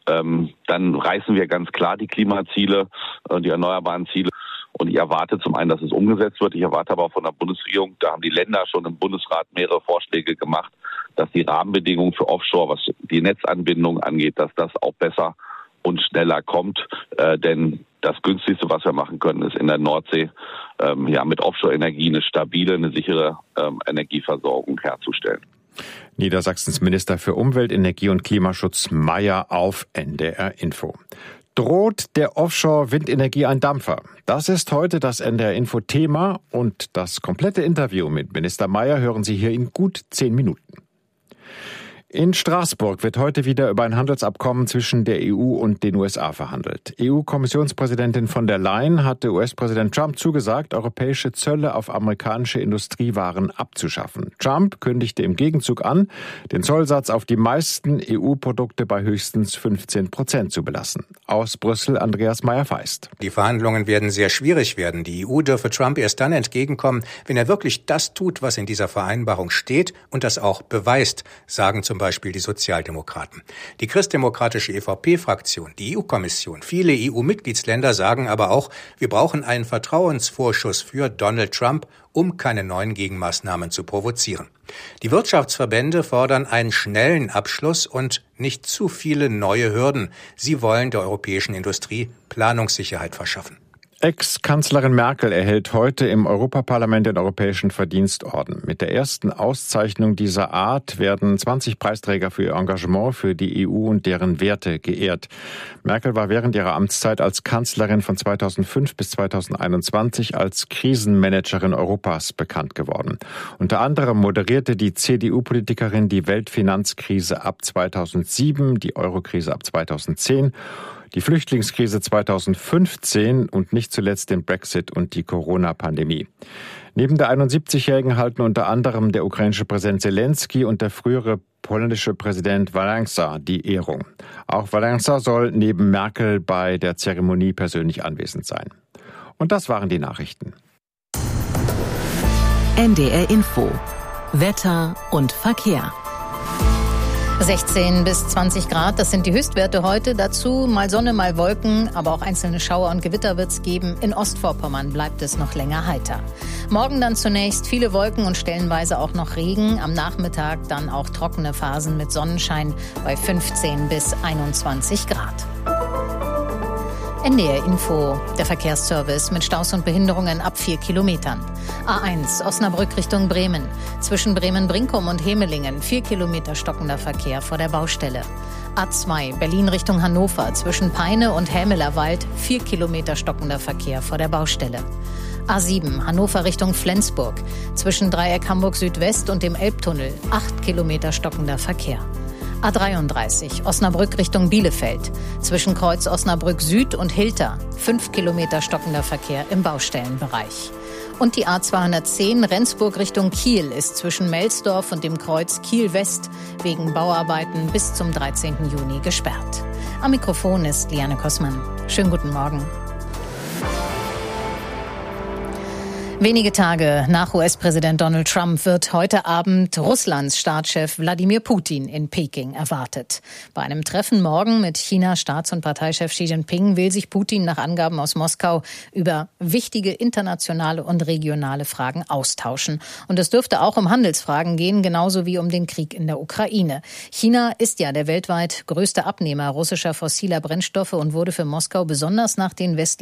[SPEAKER 4] dann reißen wir ganz klar die Klimaziele, die erneuerbaren Ziele. Und ich erwarte zum einen, dass es umgesetzt wird. Ich erwarte aber auch von der Bundesregierung, da haben die Länder schon im Bundesrat mehrere Vorschläge gemacht, dass die Rahmenbedingungen für Offshore, was die Netzanbindung angeht, dass das auch besser und schneller kommt. Denn das Günstigste, was wir machen können, ist in der Nordsee mit Offshore-Energie eine stabile, eine sichere Energieversorgung herzustellen.
[SPEAKER 6] Niedersachsens Minister für Umwelt, Energie und Klimaschutz Mayer auf NDR Info. Droht der Offshore-Windenergie ein Dampfer? Das ist heute das NDR Info Thema und das komplette Interview mit Minister Mayer hören Sie hier in gut 10 Minuten. In Straßburg wird heute wieder über ein Handelsabkommen zwischen der EU und den USA verhandelt. EU-Kommissionspräsidentin von der Leyen hatte US-Präsident Trump zugesagt, europäische Zölle auf amerikanische Industriewaren abzuschaffen. Trump kündigte im Gegenzug an, den Zollsatz auf die meisten EU-Produkte bei höchstens 15% zu belassen. Aus Brüssel Andreas Meyer-Feist.
[SPEAKER 5] Die Verhandlungen werden sehr schwierig werden. Die EU dürfe Trump erst dann entgegenkommen, wenn er wirklich das tut, was in dieser Vereinbarung steht und das auch beweist, sagen zum Beispiel die Sozialdemokraten. Die christdemokratische EVP-Fraktion, die EU-Kommission, viele EU-Mitgliedsländer sagen aber auch, wir brauchen einen Vertrauensvorschuss für Donald Trump, um keine neuen Gegenmaßnahmen zu provozieren. Die Wirtschaftsverbände fordern einen schnellen Abschluss und nicht zu viele neue Hürden. Sie wollen der europäischen Industrie Planungssicherheit verschaffen.
[SPEAKER 6] Ex-Kanzlerin Merkel erhält heute im Europaparlament den Europäischen Verdienstorden. Mit der ersten Auszeichnung dieser Art werden 20 Preisträger für ihr Engagement für die EU und deren Werte geehrt. Merkel war während ihrer Amtszeit als Kanzlerin von 2005 bis 2021 als Krisenmanagerin Europas bekannt geworden. Unter anderem moderierte die CDU-Politikerin die Weltfinanzkrise ab 2007, die Eurokrise ab 2010, die Flüchtlingskrise 2015 und nicht zuletzt den Brexit und die Corona-Pandemie. Neben der 71-Jährigen halten unter anderem der ukrainische Präsident Zelensky und der frühere polnische Präsident Wałęsa die Ehrung. Auch Wałęsa soll neben Merkel bei der Zeremonie persönlich anwesend sein. Und das waren die Nachrichten.
[SPEAKER 14] NDR Info. Wetter und Verkehr.
[SPEAKER 1] 16 bis 20 Grad, das sind die Höchstwerte heute. Dazu mal Sonne, mal Wolken, aber auch einzelne Schauer und Gewitter wird es geben. In Ostvorpommern bleibt es noch länger heiter. Morgen dann zunächst viele Wolken und stellenweise auch noch Regen. Am Nachmittag dann auch trockene Phasen mit Sonnenschein bei 15 bis 21 Grad. NDR Info, der Verkehrsservice mit Staus und Behinderungen ab 4 Kilometern. A1 Osnabrück Richtung Bremen. Zwischen Bremen-Brinkum und Hemelingen 4 Kilometer stockender Verkehr vor der Baustelle. A2 Berlin Richtung Hannover. Zwischen Peine und Hämelerwald 4 Kilometer stockender Verkehr vor der Baustelle. A7 Hannover Richtung Flensburg. Zwischen Dreieck Hamburg Südwest und dem Elbtunnel 8 Kilometer stockender Verkehr. A33 Osnabrück Richtung Bielefeld. Zwischen Kreuz Osnabrück Süd und Hilter 5 Kilometer stockender Verkehr im Baustellenbereich. Und die A210 Rendsburg Richtung Kiel ist zwischen Melsdorf und dem Kreuz Kiel West wegen Bauarbeiten bis zum 13. Juni gesperrt. Am Mikrofon ist Liane Kossmann. Schönen guten Morgen. Wenige Tage nach US-Präsident Donald Trump wird heute Abend Russlands Staatschef Wladimir Putin in Peking erwartet. Bei einem Treffen morgen mit Chinas Staats- und Parteichef Xi Jinping will sich Putin nach Angaben aus Moskau über wichtige internationale und regionale Fragen austauschen. Und es dürfte auch um Handelsfragen gehen, genauso wie um den Krieg in der Ukraine. China ist ja der weltweit größte Abnehmer russischer fossiler Brennstoffe und wurde für Moskau besonders nach den westlichen